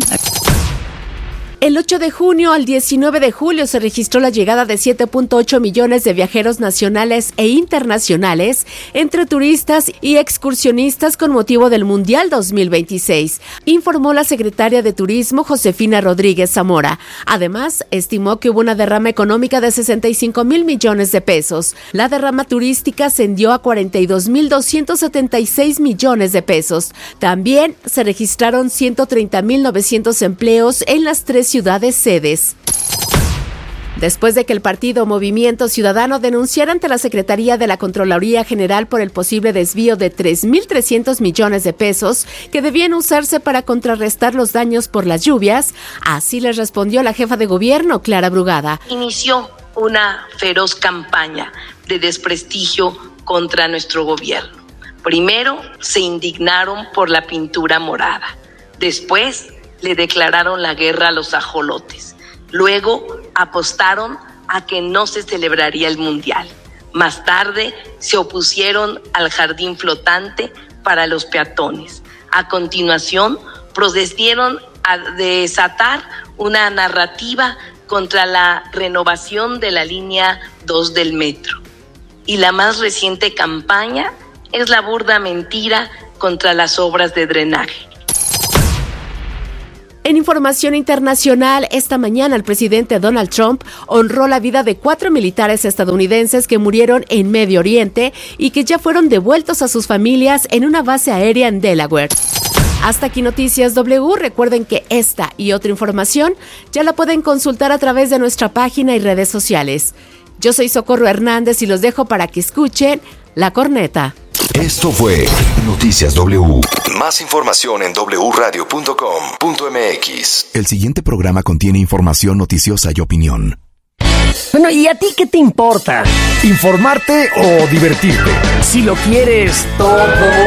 El ocho de junio al diecinueve de julio se registró la llegada de siete punto ocho millones de viajeros nacionales e internacionales entre turistas y excursionistas con motivo del Mundial dos mil veintiséis, informó la secretaria de Turismo Josefina Rodríguez Zamora. Además, estimó que hubo una derrama económica de sesenta y cinco mil millones de pesos. La derrama turística ascendió a cuarenta y dos mil doscientos setenta y seis millones de pesos. También se registraron ciento treinta mil novecientos empleos en las tres ciudades sedes. Después de que el partido Movimiento Ciudadano denunciara ante la Secretaría de la Contraloría General por el posible desvío de tres mil trescientos millones de pesos que debían usarse para contrarrestar los daños por las lluvias, así les respondió la jefa de gobierno, Clara Brugada. Inició una feroz campaña de desprestigio contra nuestro gobierno. Primero se indignaron por la pintura morada, después le declararon la guerra a los ajolotes. Luego apostaron a que no se celebraría el Mundial. Más tarde se opusieron al jardín flotante para los peatones. A continuación procedieron a desatar una narrativa contra la renovación de la línea dos del metro. Y la más reciente campaña es la burda mentira contra las obras de drenaje. En información internacional, esta mañana el presidente Donald Trump honró la vida de cuatro militares estadounidenses que murieron en Medio Oriente y que ya fueron devueltos a sus familias en una base aérea en Delaware. Hasta aquí Noticias W. Recuerden que esta y otra información ya la pueden consultar a través de nuestra página y redes sociales. Yo soy Socorro Hernández y los dejo para que escuchen La Corneta. Esto fue Noticias W. Más información en doble u radio punto com punto m x. El siguiente programa contiene información noticiosa y opinión. Bueno, ¿y a ti qué te importa? ¿Informarte o divertirte? Si lo quieres todo...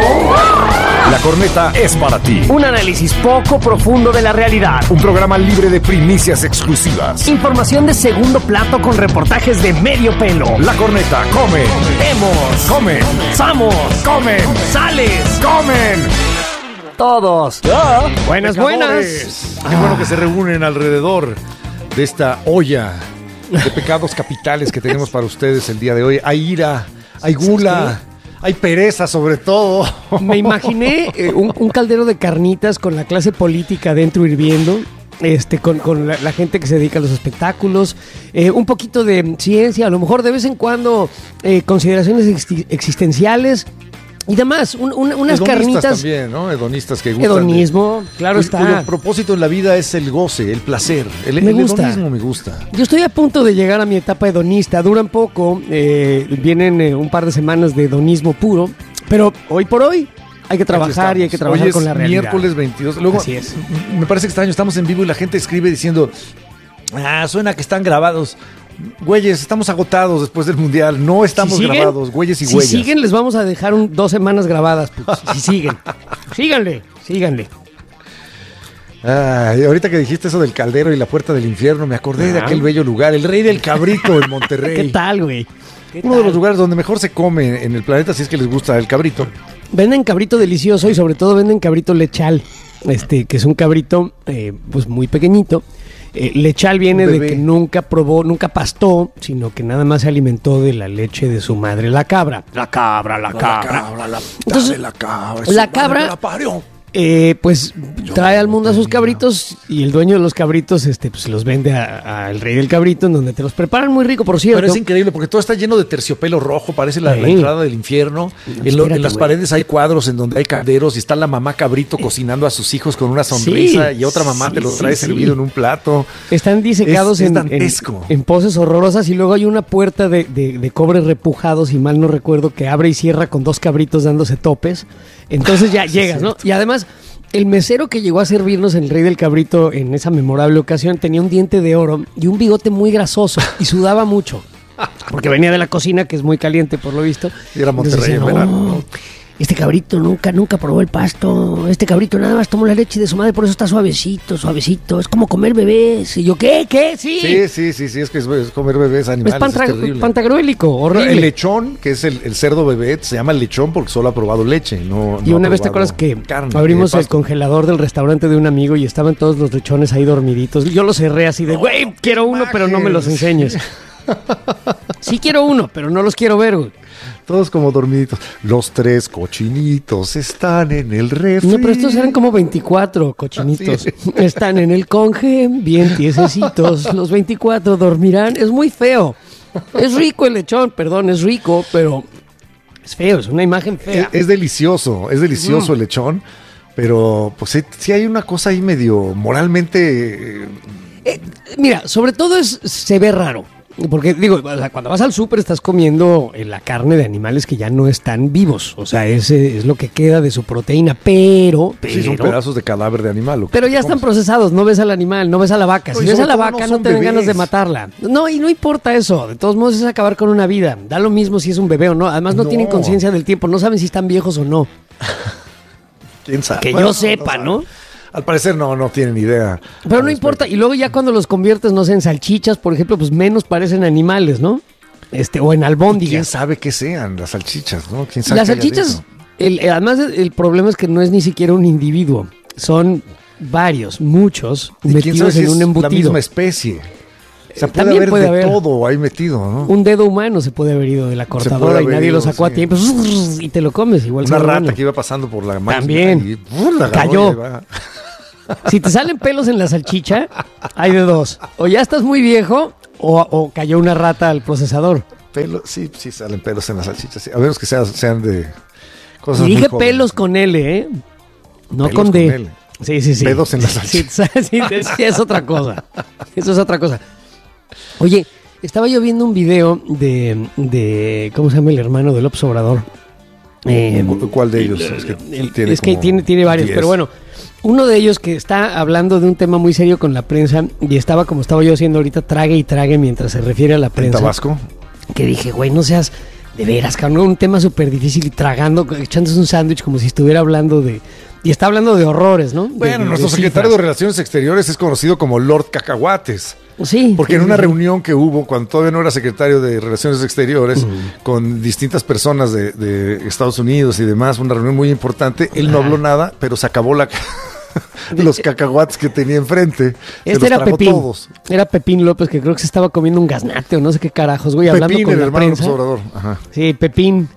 La Corneta es para ti. Un análisis poco profundo de la realidad. Un programa libre de primicias exclusivas. Información de segundo plato con reportajes de medio pelo. La Corneta come. Hemos. Comen. Samos. Comen. Sales. Comen. Todos. ¿Ya? Buenas, buenas. Qué bueno que se reúnen alrededor de esta olla de pecados capitales que tenemos para ustedes el día de hoy. Hay ira, hay gula, hay pereza sobre todo. Me imaginé eh, un, un caldero de carnitas con la clase política dentro hirviendo, este, con, con la, la gente que se dedica a los espectáculos, eh, un poquito de ciencia, a lo mejor de vez en cuando eh, consideraciones ex- existenciales. Y demás, un, un, unas Hedonistas carnitas. también, ¿no? Hedonistas que gustan. Hedonismo, de, claro cuyo, está. Cuyo propósito en la vida es el goce, el placer. El, me el gusta. hedonismo me gusta. Yo estoy a punto de llegar a mi etapa hedonista. Duran poco, eh, vienen eh, un par de semanas de hedonismo puro. Pero hoy por hoy hay que trabajar y hay que trabajar hoy con la realidad. Miércoles veintidós. Luego, así es. Me parece extraño, estamos en vivo y la gente escribe diciendo, ah, suena que están grabados. Güeyes, estamos agotados después del Mundial. No estamos si siguen, grabados, güeyes y si güeyes. Si siguen, les vamos a dejar un, dos semanas grabadas. Pues, si siguen. Síganle, síganle. Ay, ahorita que dijiste eso del caldero y la puerta del infierno, me acordé ah. de aquel bello lugar, el Rey del Cabrito en Monterrey. ¿Qué tal, güey? Uno tal? de los lugares donde mejor se come en el planeta, si es que les gusta el cabrito. Venden cabrito delicioso y sobre todo venden cabrito lechal, este, que es un cabrito eh, pues muy pequeñito. Eh, lechal viene de que nunca probó, nunca pastó, sino que nada más se alimentó de la leche de su madre, la cabra. La cabra, la cabra. La cabra, la, Entonces, la cabra. La cabra, la parió. Eh, pues Yo trae al mundo a sus cabritos y el dueño de los cabritos este, pues, los vende al rey del cabrito, en donde te los preparan muy rico, por cierto. Pero es increíble porque todo está lleno de terciopelo rojo, parece la, sí. la entrada del infierno. No, en, lo, en las wey. paredes hay cuadros en donde hay calderos y está la mamá cabrito cocinando a sus hijos con una sonrisa sí, y otra mamá sí, te lo trae sí, servido sí. en un plato. Están disecados es, en, es en, en poses horrorosas y luego hay una puerta de, de, de cobre repujado, si mal no recuerdo, que abre y cierra con dos cabritos dándose topes. Entonces ya llegas, ¿no? Y además... El mesero que llegó a servirnos el Rey del Cabrito en esa memorable ocasión tenía un diente de oro y un bigote muy grasoso y sudaba mucho. Porque venía de la cocina, que es muy caliente por lo visto. Y era Monterrey en verano. Este cabrito nunca, nunca probó el pasto. Este cabrito nada más tomó la leche de su madre, por eso está suavecito, suavecito. Es como comer bebés. Y yo, ¿qué? ¿Qué? Sí. Sí, sí, sí, sí es que es, es comer bebés animales. Es, pantra- es pantagruélico, horrible. El lechón, que es el, el cerdo bebé, se llama lechón porque solo ha probado leche. No, y no una vez te acuerdas que carne, abrimos el congelador del restaurante de un amigo y estaban todos los lechones ahí dormiditos. Yo los cerré así de, güey, no, quiero uno, pero no me los enseñes. Sí quiero uno, pero no los quiero ver, güey. Todos como dormiditos. Los tres cochinitos están en el refri. No, pero estos eran como veinticuatro cochinitos. Sí. Están en el conge, bien tiesecitos. Los veinticuatro dormirán. Es muy feo. Es rico el lechón, perdón, es rico, pero es feo, es una imagen fea. Es, es delicioso, es delicioso mm. el lechón, pero pues sí, sí hay una cosa ahí medio moralmente... Eh, eh, mira, sobre todo es se ve raro. Porque digo, o sea, cuando vas al súper estás comiendo la carne de animales que ya no están vivos. O sea, ese es lo que queda de su proteína, pero... pero sí, son pedazos de cadáver de animal. Pero ya están procesados, no ves al animal, no ves a la vaca. Si ves a la vaca no te dan ganas de matarla. No, y no importa eso. De todos modos es acabar con una vida. Da lo mismo si es un bebé o no. Además no, no. tienen conciencia del tiempo, no saben si están viejos o no. ¿Quién sabe? Que bueno, yo sepa, ¿no? ¿no? Al parecer no, no tienen idea. Pero no importa, y luego ya cuando los conviertes, no sé, en salchichas, por ejemplo, pues menos parecen animales, ¿no? Este, o en albóndigas. ¿Quién sabe qué sean las salchichas, no? ¿Quién sabe las salchichas, el, además el problema es que no es ni siquiera un individuo, son varios, muchos, ¿Y quién sabe metidos si en es un embutido. la misma especie? O sea, puede También haber puede de haber. todo ahí metido, ¿no? Un dedo humano se puede haber ido de la cortadora y haber nadie ido, lo sacó sí. a tiempo y te lo comes igual. Una sabe rata bueno. que iba pasando por la máquina. También. Y, ¡pum!, la agarró Cayó. y ahí va. Si te salen pelos en la salchicha, hay de dos. O ya estás muy viejo o, o cayó una rata al procesador. Pelo, sí, sí salen pelos en las salchichas. Sí. A menos que sean, sean de cosas Y dije muy jóvenes. pelos con L, ¿eh? No Pelos con D. con L. Sí, sí, sí. Pedos en la Sí, salchicha. sí, sí, sí, es otra cosa. Eso es otra cosa. Oye, estaba yo viendo un video de, de ¿cómo se llama el hermano de López Obrador? Eh, ¿Cuál de ellos? Es que el- tiene, es que como tiene, tiene varios, diez. pero bueno, uno de ellos que está hablando de un tema muy serio con la prensa y estaba como estaba yo haciendo ahorita, trague y trague mientras se refiere a la ¿En prensa. Tabasco? Que dije, güey, no seas de veras, cabrón, un tema súper difícil y tragando, echándose un sándwich como si estuviera hablando de... Y está hablando de horrores, ¿no? De- Bueno, de- nuestro de secretario cifras. de Relaciones Exteriores es conocido como Lord Cacahuates. Sí. Porque en sí, una sí. reunión que hubo, cuando todavía no era secretario de Relaciones Exteriores, Ujú. con distintas personas de, de Estados Unidos y demás, una reunión muy importante, él no Ajá. habló nada, pero se acabó la los cacahuates que tenía enfrente. Se Este los era tragó Pepín. todos. Era Pepín López, que creo que se estaba comiendo un gaznate o no sé qué carajos, güey, hablando Pepín, con el la hermano prensa. López Obrador. Ajá. Sí, Pepín.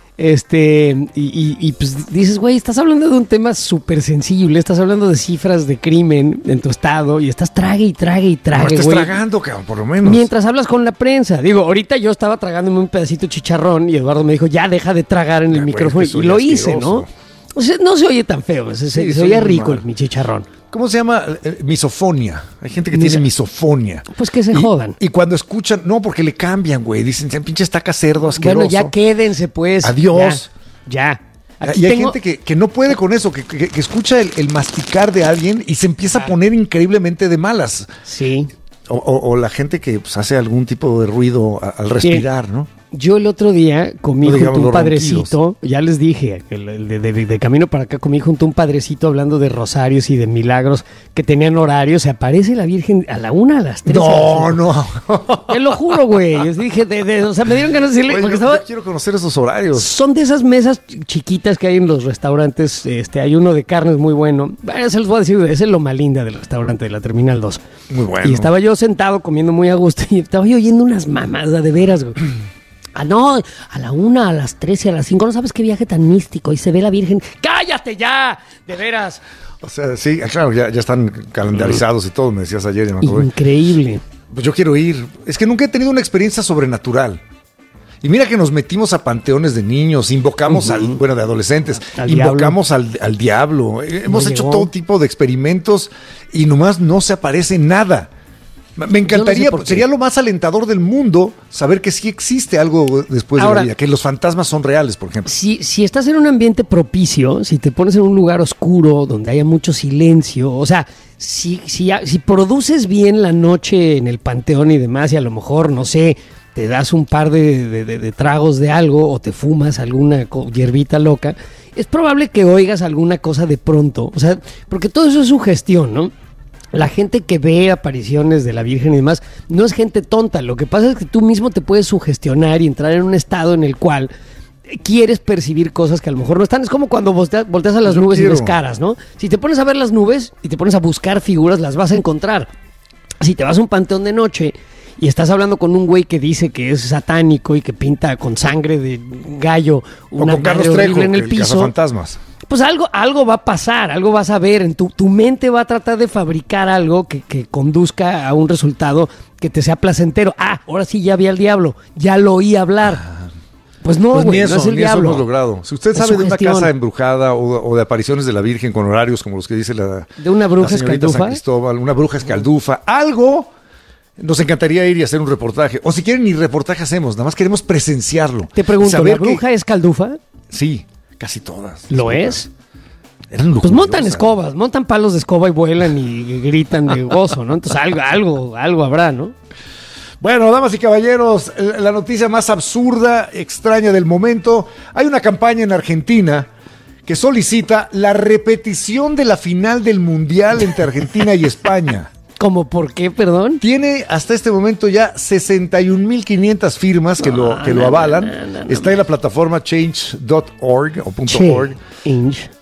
Este, y, y- y, pues dices, güey, estás hablando de un tema súper sensible, estás hablando de cifras de crimen en tu estado y estás trague y trague y No trague, estés güey. tragando, cabrón, por lo menos. Mientras hablas con la prensa. Digo, ahorita yo estaba tragándome un pedacito de chicharrón y Eduardo me dijo, ya deja de tragar en el Ya, güey, micrófono. eso Y ya lo es hice, asqueroso. ¿no? O sea, no se oye tan feo, se, se- Sí, se suena oye muy rico mal. el, mi chicharrón. ¿Cómo se llama? Eh, Misofonia. Hay gente que Miso- tiene misofonia. Pues que se Y- jodan. Y cuando escuchan, no, porque le cambian, güey. Dicen, pinche estaca cerdo asqueroso. Bueno, ya quédense pues. Adiós. Ya. ya. Aquí Y hay tengo- gente que, que no puede con eso, que, que- que escucha el, el masticar de alguien y se empieza a poner increíblemente de malas. Sí. O, o- o la gente que pues, hace algún tipo de ruido a- al respirar, ¿no? Yo el otro día comí No junto digamos a un los padrecito, ya les dije, el- el de, de- de camino para acá comí junto a un padrecito hablando de rosarios y de milagros que tenían horarios. Se aparece la Virgen a la una, a las tres. No, no. Te lo juro, güey. Yo dije, de, de- o sea, me dieron ganas de decirle, Güey, porque yo- estaba... yo quiero conocer esos horarios. Son de esas mesas ch- chiquitas que hay en los restaurantes. Este, hay uno de carnes muy bueno. Bueno, se los voy a decir, es el Loma Linda del restaurante de la Terminal dos. Muy bueno. Y estaba yo sentado comiendo muy a gusto y estaba yo oyendo unas mamadas de veras, güey. Ah, no, a la una, a las tres y a las cinco. No sabes qué viaje tan místico. Y se ve la Virgen. ¡Cállate ya! De veras. O sea, sí, claro, ya, ya están calendarizados y todo, me decías ayer, ya me acordé. Increíble. Pues yo quiero ir. Es que nunca he tenido una experiencia sobrenatural. Y mira que nos metimos a panteones de niños, invocamos Ujú. al, bueno, de adolescentes, Al invocamos al, al diablo. Eh, Hemos No hecho llegó. todo tipo de experimentos y nomás no se aparece nada. Me me encantaría, Yo no sé por qué. sería lo más alentador del mundo saber que sí existe algo después de Ahora- la vida, que los fantasmas son reales, por ejemplo. Si, si estás en un ambiente propicio, si te pones en un lugar oscuro donde haya mucho silencio, o sea, si, si, si produces bien la noche en el panteón y demás, y a lo mejor, no sé, te das un par de, de- de- de tragos de algo o te fumas alguna co- hierbita loca, es probable que oigas alguna cosa de pronto. O sea, porque todo eso es sugestión, ¿no? La gente que ve apariciones de la Virgen y demás no es gente tonta. Lo que pasa es que tú mismo te puedes sugestionar y entrar en un estado en el cual quieres percibir cosas que a lo mejor no están. Es como cuando volteas, volteas a las Yo nubes quiero. y ves caras, ¿no? Si te pones a ver las nubes y te pones a buscar figuras, las vas a encontrar. Si te vas a un panteón de noche y estás hablando con un güey que dice que es satánico y que pinta con sangre de gallo O una con Carlos madre Trejo, horrible en el el piso, cazafantasmas. pues algo, algo va a pasar, algo vas a ver. En tu, tu mente va a tratar de fabricar algo que, que conduzca a un resultado que te sea placentero. Ah, ahora sí ya vi al diablo, ya lo oí hablar. Pues no, Pues güey, ni no eso, es el ni eso diablo. hemos logrado. Si usted Es sabe de una sugestión. casa embrujada o, o de apariciones de la Virgen con horarios como los que dice la, ¿De una bruja la señorita escaldufa? San Cristóbal, una bruja escaldufa, algo, nos encantaría ir y hacer un reportaje. O si quieren, ni reportaje hacemos, nada más queremos presenciarlo. Te pregunto, Saber ¿la bruja que- es caldufa? Sí, casi todas. ¿Lo es? Eran Pues montan lujuriosas. escobas, montan palos de escoba y vuelan y gritan de gozo, ¿no? Entonces algo, algo, algo habrá, ¿no? Bueno, damas y caballeros, la noticia más absurda, extraña del momento. Hay una campaña en Argentina que solicita la repetición de la final del Mundial entre Argentina y España. ¿Cómo por qué, perdón? Tiene hasta este momento ya sesenta y un mil quinientas firmas que lo, que lo no, avalan. no, no, no, Está en la plataforma change punto org o punto Che, .org. Inch.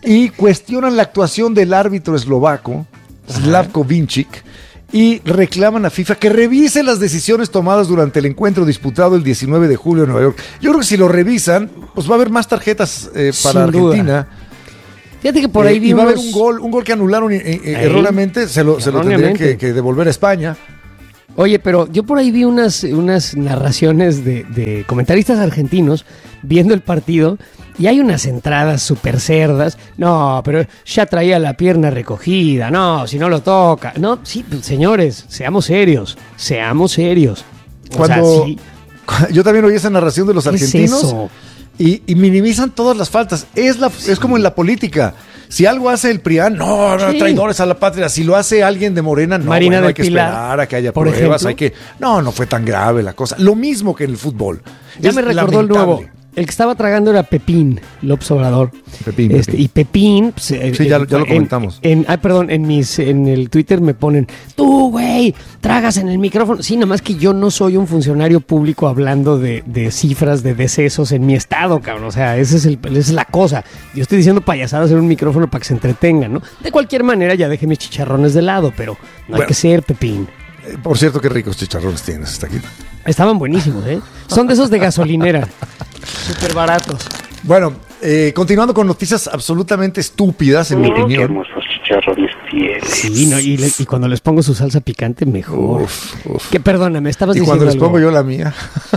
y cuestionan la actuación del árbitro eslovaco, Slavko Vinčić, y reclaman a FIFA que revise las decisiones tomadas durante el encuentro disputado el diecinueve de julio en Nueva York. Yo creo que si lo revisan, pues va a haber más tarjetas eh, para Sin duda. Argentina. Fíjate que por ahí eh, vi y va unos... a haber un gol, un gol que anularon eh, eh, erróneamente, se lo, se lo tendrían que, que devolver a España. Oye, pero yo por ahí vi unas, unas narraciones de, de comentaristas argentinos viendo el partido y hay unas entradas súper cerdas. No, pero ya traía la pierna recogida. No, si no lo toca. No, sí, señores, seamos serios. Seamos serios. O Cuando sea, sí. yo también oí esa narración de los ¿Qué es argentinos eso? y, y minimizan todas las faltas. Es, la, es como en la política. Si algo hace el PRIAN, no, no, Sí. traidores a la patria. Si lo hace alguien de Morena, no, Marina bueno, del hay que Pilar, esperar a que haya por pruebas. ejemplo. Hay que, no, no fue tan grave la cosa. Lo mismo que en el fútbol. Ya Es me recordó el lamentable. nuevo. El que estaba tragando era Pepín, López Obrador. Pepín, Este, Pepín. Y Pepín... Pues, eh, Sí, ya, en- ya lo en- comentamos. En, ay, perdón, en mis en el Twitter me ponen, tú, güey, tragas en el micrófono. Sí, nada más que yo no soy un funcionario público hablando de, de cifras de decesos en mi estado, cabrón. O sea, esa es, el, esa es la cosa. Yo estoy diciendo payasadas en un micrófono para que se entretengan, ¿no? De cualquier manera, ya dejé mis chicharrones de lado, pero no Bueno. hay que ser Pepín. Eh, Por cierto, qué ricos chicharrones tienes hasta aquí. Estaban buenísimos, ¿eh? Son de esos de gasolinera. Súper baratos. Bueno, eh, continuando con noticias absolutamente estúpidas, en mi opinión. chicharrones tienes. Sí, no, y, le- y cuando les pongo su salsa picante, mejor. Uf, uf. Que perdóname, estabas Y diciendo cuando les algo. pongo yo la mía.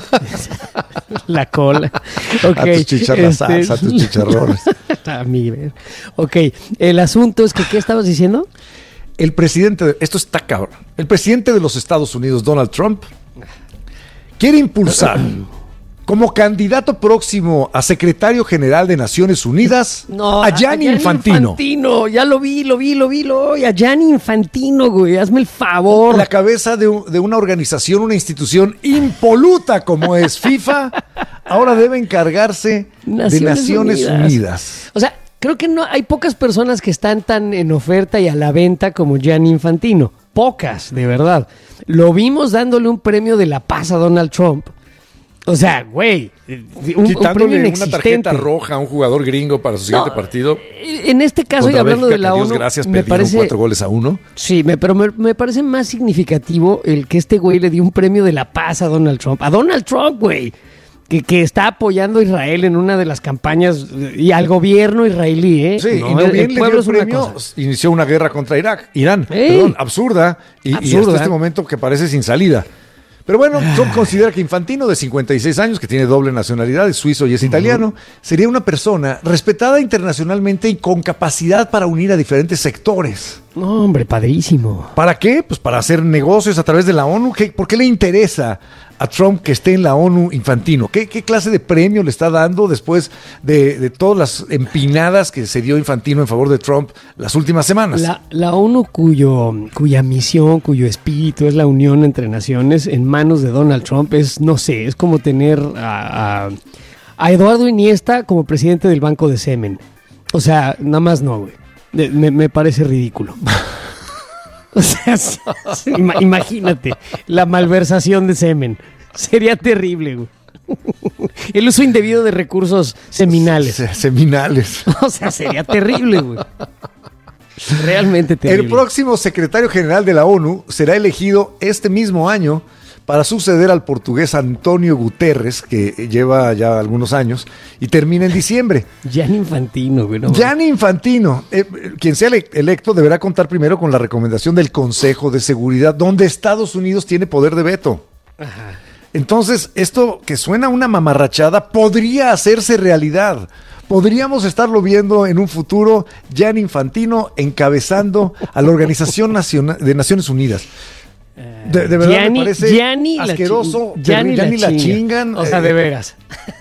La cola. A Ok, tus chicharras, este- a tus chicharrones. A mí, ver. Ok, el asunto es que, ¿qué estabas diciendo? El presidente, de- esto está cabrón. El presidente de los Estados Unidos, Donald Trump, quiere impulsar como candidato próximo a secretario general de Naciones Unidas a Gianni Infantino. Infantino, ya lo vi, lo vi, lo vi, lo vi. A Gianni Infantino, güey, hazme el favor. La cabeza de, un- de una organización, una institución impoluta como es FIFA, ahora debe encargarse de Naciones Unidas. O sea, creo que no hay pocas personas que están tan en oferta y a la venta como Gianni Infantino. Pocas, de verdad. Lo vimos dándole un premio de la paz a Donald Trump. O sea, güey, un, un Quitándole premio una inexistente. tarjeta roja a un jugador gringo para su siguiente No, partido. En este caso, y Contra hablando Bélgica, de la que Dios ONU, gracias, me perdieron parece cuatro goles a uno. Sí, me, pero me, me parece más significativo el que este güey le dio un premio de la paz a Donald Trump. A Donald Trump, güey, que, que está apoyando a Israel en una de las campañas y al gobierno israelí, ¿eh? Sí, No, y no el- bien el le pueblo dio es el una premio, cosa. inició una guerra contra Irak, Irán, ¡Ey! perdón, absurda, y, y Absurda. hasta este momento que parece sin salida. Pero bueno, Trump considera que Infantino, de cincuenta y seis años, que tiene doble nacionalidad, es suizo y es italiano, sería una persona respetada internacionalmente y con capacidad para unir a diferentes sectores. No, hombre, padrísimo. ¿Para qué? Pues para hacer negocios a través de la ONU. ¿Qué- ¿Por qué le interesa a Trump que esté en la ONU Infantino? ¿Qué, qué clase de premio le está dando después de, de todas las empinadas que se dio Infantino en favor de Trump las últimas semanas? La, la ONU, cuyo, cuya misión, cuyo espíritu es la unión entre naciones, en manos de Donald Trump, es, no sé, es como tener a, a, a Eduardo Iniesta como presidente del Banco de Semen. O sea, nada más no, güey. De- Me, me parece ridículo. O sea, sí, sí, ima- imagínate la malversación de semen. Sería terrible, güey. El uso indebido de recursos seminales. Se- Seminales. O sea, sería terrible, güey. Realmente terrible. El próximo secretario general de la ONU será elegido este mismo año para suceder al portugués Antonio Guterres, que lleva ya algunos años, y termina en diciembre. Gianni Infantino, güey. No, Gianni Infantino, eh, quien sea ele- electo, deberá contar primero con la recomendación del Consejo de Seguridad, donde Estados Unidos tiene poder de veto. Entonces, esto que suena una mamarrachada podría hacerse realidad. Podríamos estarlo viendo en un futuro, Gianni Infantino encabezando a la Organización Naciona- de Naciones Unidas. De, de verdad Gianni- me parece Gianni la asqueroso. chin- Gianni terri- la Gianni la chinga. chingan. O sea, eh, de veras.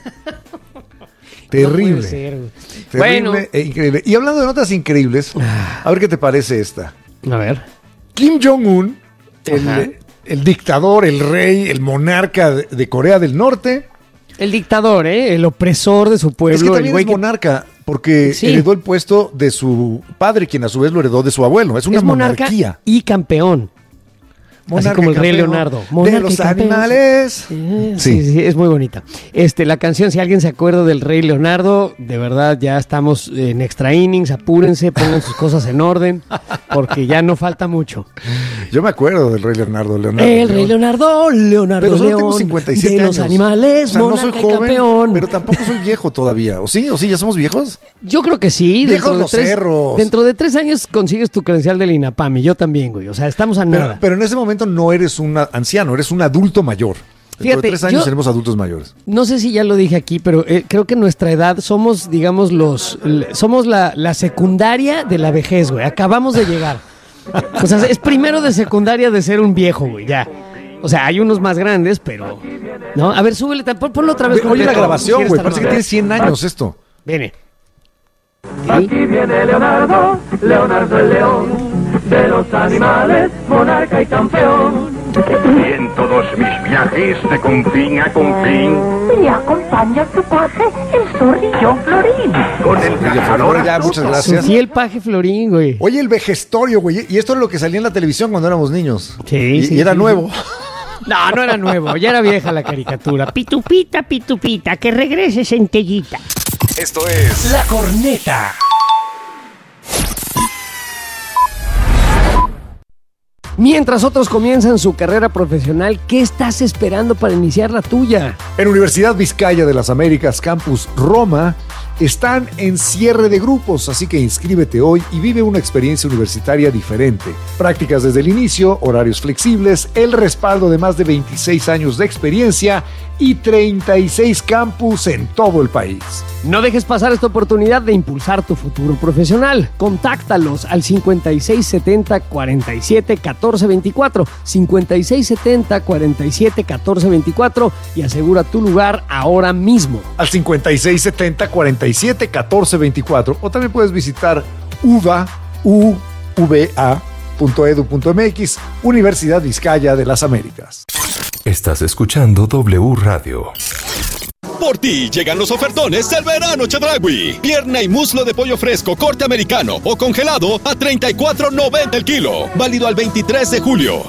Terrible. No puede ser, güey. Terrible Bueno. e increíble. Y hablando de notas increíbles, a ver qué te parece esta. A ver. Kim Jong-un, Ajá. el, el dictador, el rey, el monarca de, de Corea del Norte. El dictador, ¿eh? El opresor de su pueblo. Es que el también güey es que- monarca, porque Sí. heredó el puesto de su padre, quien a su vez lo heredó de su abuelo. Es una es monarca monarquía. y campeón. Así como el Rey Leonardo. De los animales. Sí, sí, sí, es muy bonita. Este, la canción, si alguien se acuerda del Rey Leonardo, de verdad ya estamos en extra innings, apúrense, pongan sus cosas en orden, porque ya no falta mucho. Yo me acuerdo del Rey Leonardo. Leonardo el León. Rey Leonardo, Leonardo Pero solo León, tengo cincuenta y siete de años. los animales, o sea, no soy monarca y joven, campeón. pero tampoco soy viejo todavía. ¿O sí? ¿O sí? ¿Ya somos viejos? Yo creo que sí. Viejos Dentro de los tres, cerros. Dentro de tres años consigues tu credencial del INAPAM y yo también, güey. O sea, estamos a Pero, nada. pero en ese momento no eres un anciano, eres un adulto mayor. Dentro Fíjate, de tres años yo- seremos adultos mayores. No sé si ya lo dije aquí, pero eh, creo que nuestra edad somos, digamos, los l- somos la, la secundaria de la vejez, güey. Acabamos de llegar. O sea, es primero de secundaria de ser un viejo, güey, ya. O sea, hay unos más grandes, pero... ¿No? A ver, súbele, pon- ponlo otra vez. Ve, oye la completo. grabación, ¿Quieres güey, estar parece que más? tiene cien años esto. Viene. Aquí viene Leonardo, Leonardo el león, de los animales, monarca y campeón. Y en todos mis viajes de confín a confín, Me acompaña tu paje, el zorrillo Florín. con el cazador Ya, muchas Su gracias. fiel paje Florín, güey. Oye, el vejestorio, güey. Y esto es lo que salía en la televisión cuando éramos niños. Sí, y, sí, y era sí. nuevo. No, no era nuevo, ya era vieja la caricatura. Pitupita, pitupita, que regrese centellita. Esto es La Corneta. Mientras otros comienzan su carrera profesional, ¿qué estás esperando para iniciar la tuya? En Universidad Vizcaya de las Américas, Campus Roma, están en cierre de grupos, así que inscríbete hoy y vive una experiencia universitaria diferente. Prácticas desde el inicio, horarios flexibles, el respaldo de más de veintiséis años de experiencia y treinta y seis campus en todo el país. No dejes pasar esta oportunidad de impulsar tu futuro profesional. Contáctalos al cincuenta y seis setenta, cuarenta y siete, catorce veinticuatro, cincuenta y seis setenta, cuarenta y siete, catorce veinticuatro y asegura tu lugar ahora mismo. Al cincuenta y seis setenta, cuarenta y siete, catorce veinticuatro o también puedes visitar uva, u v a punto edu punto m x, Universidad Vizcaya de las Américas. Estás escuchando W Radio. Por ti llegan los ofertones del verano Chedraui. Pierna y muslo de pollo fresco, corte americano o congelado a treinta y cuatro noventa el kilo. Válido al veintitrés de julio.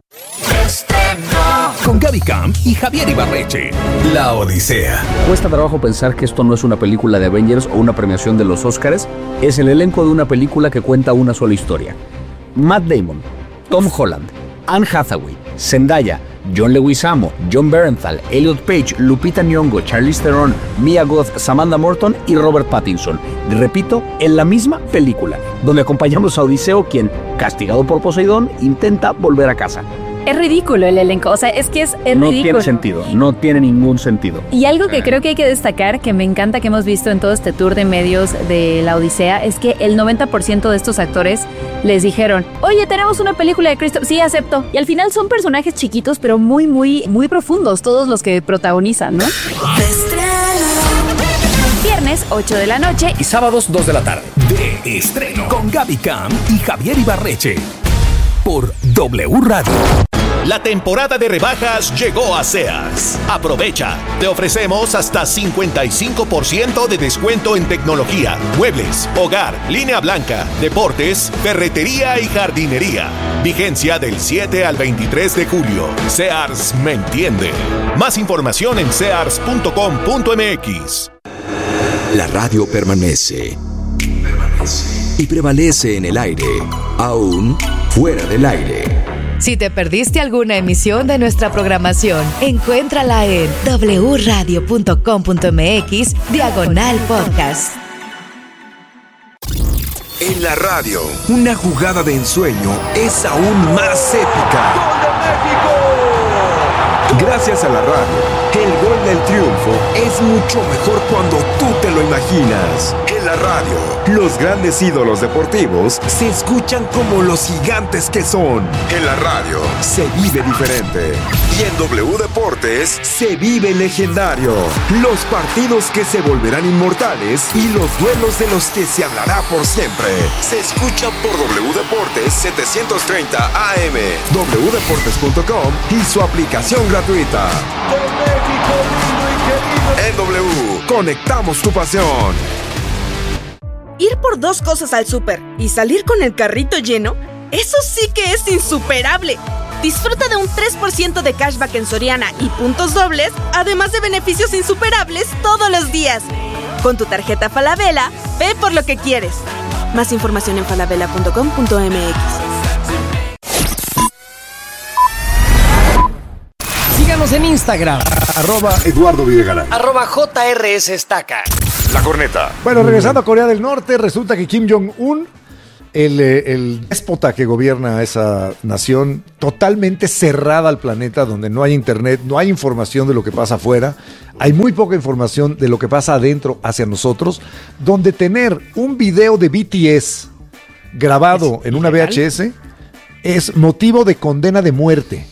Con Gaby Camp y Javier Ibarreche. La Odisea. Cuesta trabajo pensar que esto no es una película de Avengers o una premiación de los Óscares. Es el elenco de una película que cuenta una sola historia. Matt Damon, Tom Holland, Anne Hathaway, Zendaya, John Leguizamo, John Berenthal, Elliot Page, Lupita Nyong'o, Charlize Theron, Mia Goth, Samantha Morton y Robert Pattinson. Y repito, en la misma película, donde acompañamos a Odiseo, quien, castigado por Poseidón, intenta volver a casa. Es ridículo el elenco, o sea, es que es, es No ridículo. tiene sentido, no tiene ningún sentido. Y algo que creo que hay que destacar, que me encanta que hemos visto en todo este tour de medios de la Odisea, es que el noventa por ciento de estos actores les dijeron, oye, tenemos una película de Cristo, sí, acepto. Y al final son personajes chiquitos, pero muy, muy, muy profundos, todos los que protagonizan, ¿no? Viernes, ocho de la noche. Y sábados, dos de la tarde. De estreno. Con Gaby Camp y Javier Ibarreche. Por W Radio. La temporada de rebajas llegó a Sears. Aprovecha. Te ofrecemos hasta cincuenta y cinco por ciento de descuento en tecnología, muebles, hogar, línea blanca, deportes, ferretería y jardinería. Vigencia del siete al veintitrés de julio. Sears me entiende. Más información en sears punto com punto m x. La radio permanece. Y prevalece en el aire, aún fuera del aire. Si te perdiste alguna emisión de nuestra programación, encuéntrala en w radio punto com punto m x diagonal podcast. En la radio, una jugada de ensueño es aún más épica. Gracias a la radio, el gol del triunfo es mucho mejor cuando tú te lo imaginas. En la radio, los grandes ídolos deportivos se escuchan como los gigantes que son. En la radio, se vive diferente. Y en W Deportes, se vive legendario. Los partidos que se volverán inmortales y los duelos de los que se hablará por siempre. Se escuchan por W Deportes setecientos treinta A M, w deportes punto com y su aplicación gratuita. En W, conectamos tu pasión. Ir por dos cosas al súper y salir con el carrito lleno, eso sí que es insuperable. Disfruta de un tres por ciento de cashback en Soriana y puntos dobles, además de beneficios insuperables todos los días. Con tu tarjeta Falabella, ve por lo que quieres. Más información en falabella punto com punto m x. Síganos en Instagram. Arroba Eduardo Videgaray. Arroba J R S Estaca. La corneta. Bueno, regresando a Corea del Norte, resulta que Kim Jong-un, el, el déspota que gobierna esa nación, totalmente cerrada al planeta, donde no hay internet, no hay información de lo que pasa afuera, hay muy poca información de lo que pasa adentro hacia nosotros, donde tener un video de B T S grabado en una V H S es motivo de condena de muerte.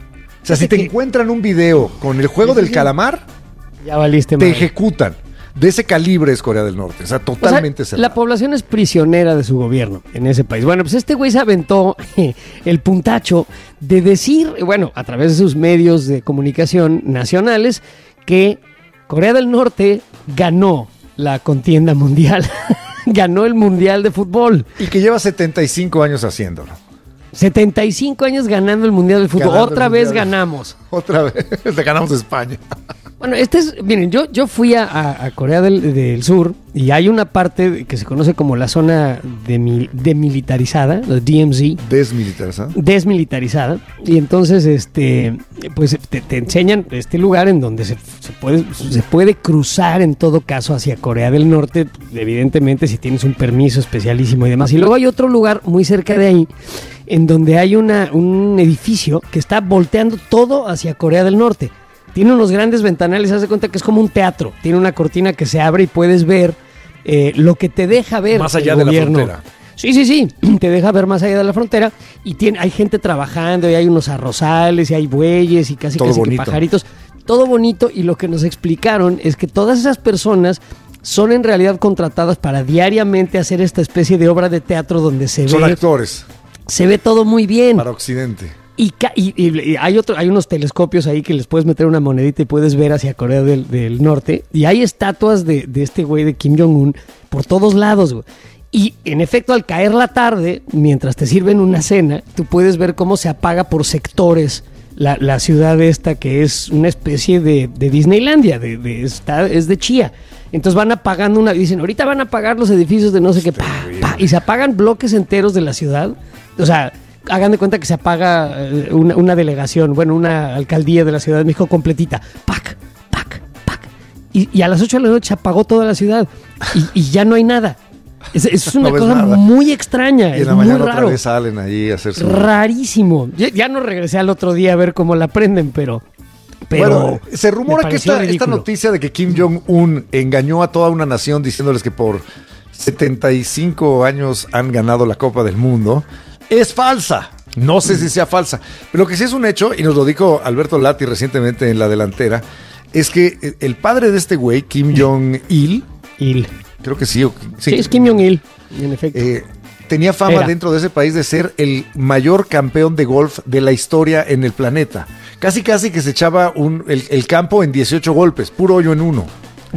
O sea, si te encuentran un video con el juego del calamar, ya valiste, te ejecutan. De ese calibre es Corea del Norte, o sea, totalmente o sea, cerrado. La población es prisionera de su gobierno en ese país. Bueno, pues este güey se aventó el puntacho de decir, bueno, a través de sus medios de comunicación nacionales, que Corea del Norte ganó la contienda mundial, ganó el mundial de fútbol. Y que lleva setenta y cinco años haciéndolo. setenta y cinco años ganando el mundial de fútbol. Ganando Otra vez ganamos. Otra vez, le ganamos a España. Bueno, este es, miren, yo, yo fui a, a Corea del, del Sur y hay una parte que se conoce como la zona de, demilitarizada, la D M Z. Desmilitarizada. Desmilitarizada. Y entonces, este, pues te, te enseñan este lugar en donde se, se, puede, se puede cruzar en todo caso hacia Corea del Norte, evidentemente si tienes un permiso especialísimo y demás. Y luego hay otro lugar muy cerca de ahí, en donde hay una, un edificio que está volteando todo hacia Corea del Norte. Tiene unos grandes ventanales, haz de cuenta que es como un teatro. Tiene una cortina que se abre y puedes ver eh, lo que te deja ver más allá el de gobierno. La frontera. Sí, sí, sí, te deja ver más allá de la frontera y tiene, hay gente trabajando y hay unos arrozales y hay bueyes y casi, todo casi bonito. Que pajaritos. Todo bonito, y lo que nos explicaron es que todas esas personas son en realidad contratadas para diariamente hacer esta especie de obra de teatro donde se son ve... Son actores. Se ve todo muy bien. Para Occidente. Y, y, y hay otro, hay unos telescopios ahí que les puedes meter una monedita y puedes ver hacia Corea del, del Norte. Y hay estatuas de, de este güey de Kim Jong-un por todos lados, güey. Y en efecto, al caer la tarde, mientras te sirven una cena, tú puedes ver cómo se apaga por sectores la, la ciudad esta, que es una especie de, de Disneylandia, de, de, está, es de chía. Entonces van apagando una, dicen, ahorita van a apagar los edificios de no sé qué, pa, pa, y se apagan bloques enteros de la ciudad. O sea, hagan de cuenta que se apaga una, una delegación, bueno, una alcaldía de la Ciudad de México completita. ¡Pac! ¡Pac! ¡Pac! Y, y a las ocho de la noche se apagó toda la ciudad. Y, y ya no hay nada. Es, es una no cosa nada. muy extraña. Y es en la muy mañana raro. Otra vez salen allí a hacer su... Rarísimo. Ya, ya no regresé al otro día a ver cómo la prenden, pero... Pero bueno, se rumora que esta, esta noticia de que Kim Jong-un engañó a toda una nación diciéndoles que por setenta y cinco años han ganado la Copa del Mundo es falsa. No sé si sea falsa, pero lo que sí es un hecho, y nos lo dijo Alberto Lati recientemente en La Delantera, es que el padre de este güey, Kim Jong-il, Il. creo que sí, sí, sí es Kim Jong-il, en efecto. Eh, tenía fama Era. dentro de ese país de ser el mayor campeón de golf de la historia en el planeta. Casi casi que se echaba un, el, el campo en dieciocho golpes, puro hoyo en uno.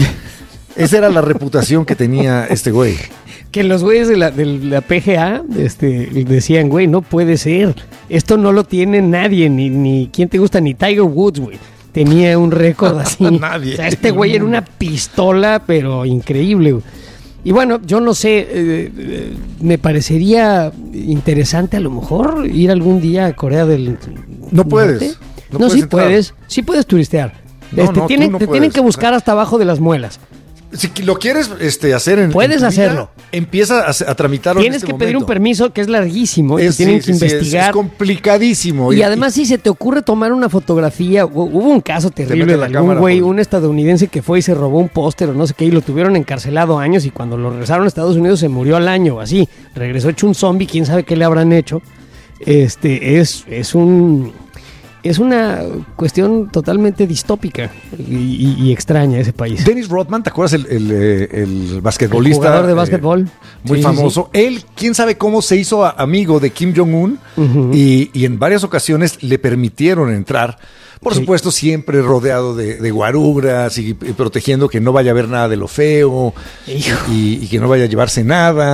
Esa era la reputación que tenía este güey. Que los güeyes de la, de la P G A este, decían, güey, no puede ser. Esto no lo tiene nadie, ni, ni ¿quién te gusta? Ni Tiger Woods, güey. Tenía un récord así. Nadie. O sea, este güey era una pistola, pero increíble, güey. Y bueno, yo no sé, eh, eh, me parecería interesante a lo mejor ir algún día a Corea del No puedes. No, no puedes sí entrar. puedes, sí puedes turistear. No, este, no, tienen, no te puedes. Tienen que buscar hasta abajo de las muelas. Si lo quieres este, hacer en Puedes en hacerlo. Vida, empieza a, a tramitarlo. Tienes en este que momento. pedir un permiso que es larguísimo. Es, y tienen sí, que sí, investigar. Es, es complicadísimo. Y, y además, y, si se te ocurre tomar una fotografía, hubo un caso terrible de algún güey, un estadounidense que fue y se robó un póster o no sé qué, y lo tuvieron encarcelado años, y cuando lo regresaron a Estados Unidos se murió al año o así. Regresó hecho un zombie, quién sabe qué le habrán hecho. Este es, es un. Es una cuestión totalmente distópica y, y, y extraña ese país. Dennis Rodman, ¿te acuerdas? El, el, el basquetbolista. El jugador de básquetbol. Eh, muy sí, famoso. Sí, sí. Él, quién sabe cómo se hizo amigo de Kim Jong-un uh-huh. y, y en varias ocasiones le permitieron entrar. Por sí. supuesto, siempre rodeado de, de guaruras y, y protegiendo que no vaya a haber nada de lo feo y, y que no vaya a llevarse nada.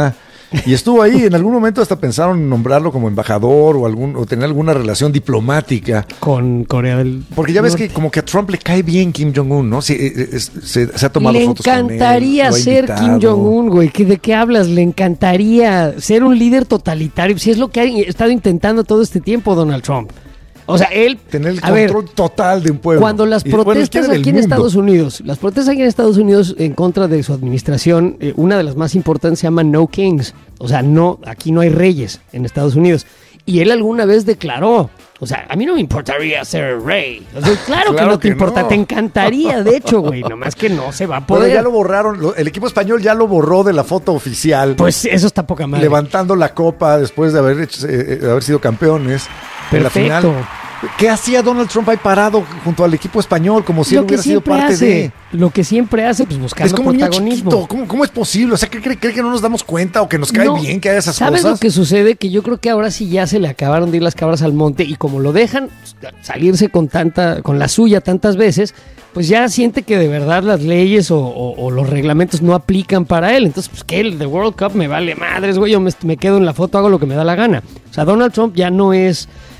Y estuvo ahí, en algún momento hasta pensaron en nombrarlo como embajador o algún o tener alguna relación diplomática. Con Corea del Porque ya ves Norte. que como que a Trump le cae bien Kim Jong-un, ¿no? Se, se, se, se ha tomado le fotos con él. Le encantaría ser Kim Jong-un, güey. ¿De qué hablas? Le encantaría ser un líder totalitario. Si es lo que ha estado intentando todo este tiempo Donald Trump. O sea, él... Tener el a control ver, total de un pueblo. Cuando las Y, bueno, protestas quieren aquí el en mundo. Estados Unidos, las protestas aquí en Estados Unidos en contra de su administración, eh, una de las más importantes se llama No Kings. O sea, no, aquí no hay reyes en Estados Unidos. Y él alguna vez declaró, o sea, a mí no me importaría ser rey. O sea, claro, Claro que no te que importa, no. te encantaría, de hecho, güey. Nomás que no se va a Bueno, poder. ya lo borraron, lo- el equipo español ya lo borró de la foto oficial. Pues eso está poca madre. Levantando la copa después de haber, hecho, eh, de haber sido campeones. En la Perfecto. final. ¿Qué hacía Donald Trump ahí parado junto al equipo español? Como si él Lo que hubiera sido siempre parte hace, de... lo que siempre hace, pues buscando Es como un niño protagonismo. chiquito. ¿Cómo, cómo es posible? O sea, ¿cree, cree- cree que no nos damos cuenta o que nos cae No. bien que haya esas ¿Sabes cosas? lo que sucede? Que yo creo que ahora sí ya se le acabaron de ir las cabras al monte y como lo dejan salirse con tanta, con la suya tantas veces, pues ya siente que de verdad las leyes o, o- o los reglamentos no aplican para él. Entonces, pues que el de World Cup me vale madres, güey, yo me, me quedo en la foto, hago lo que me da la gana. O sea, Donald Trump ya no es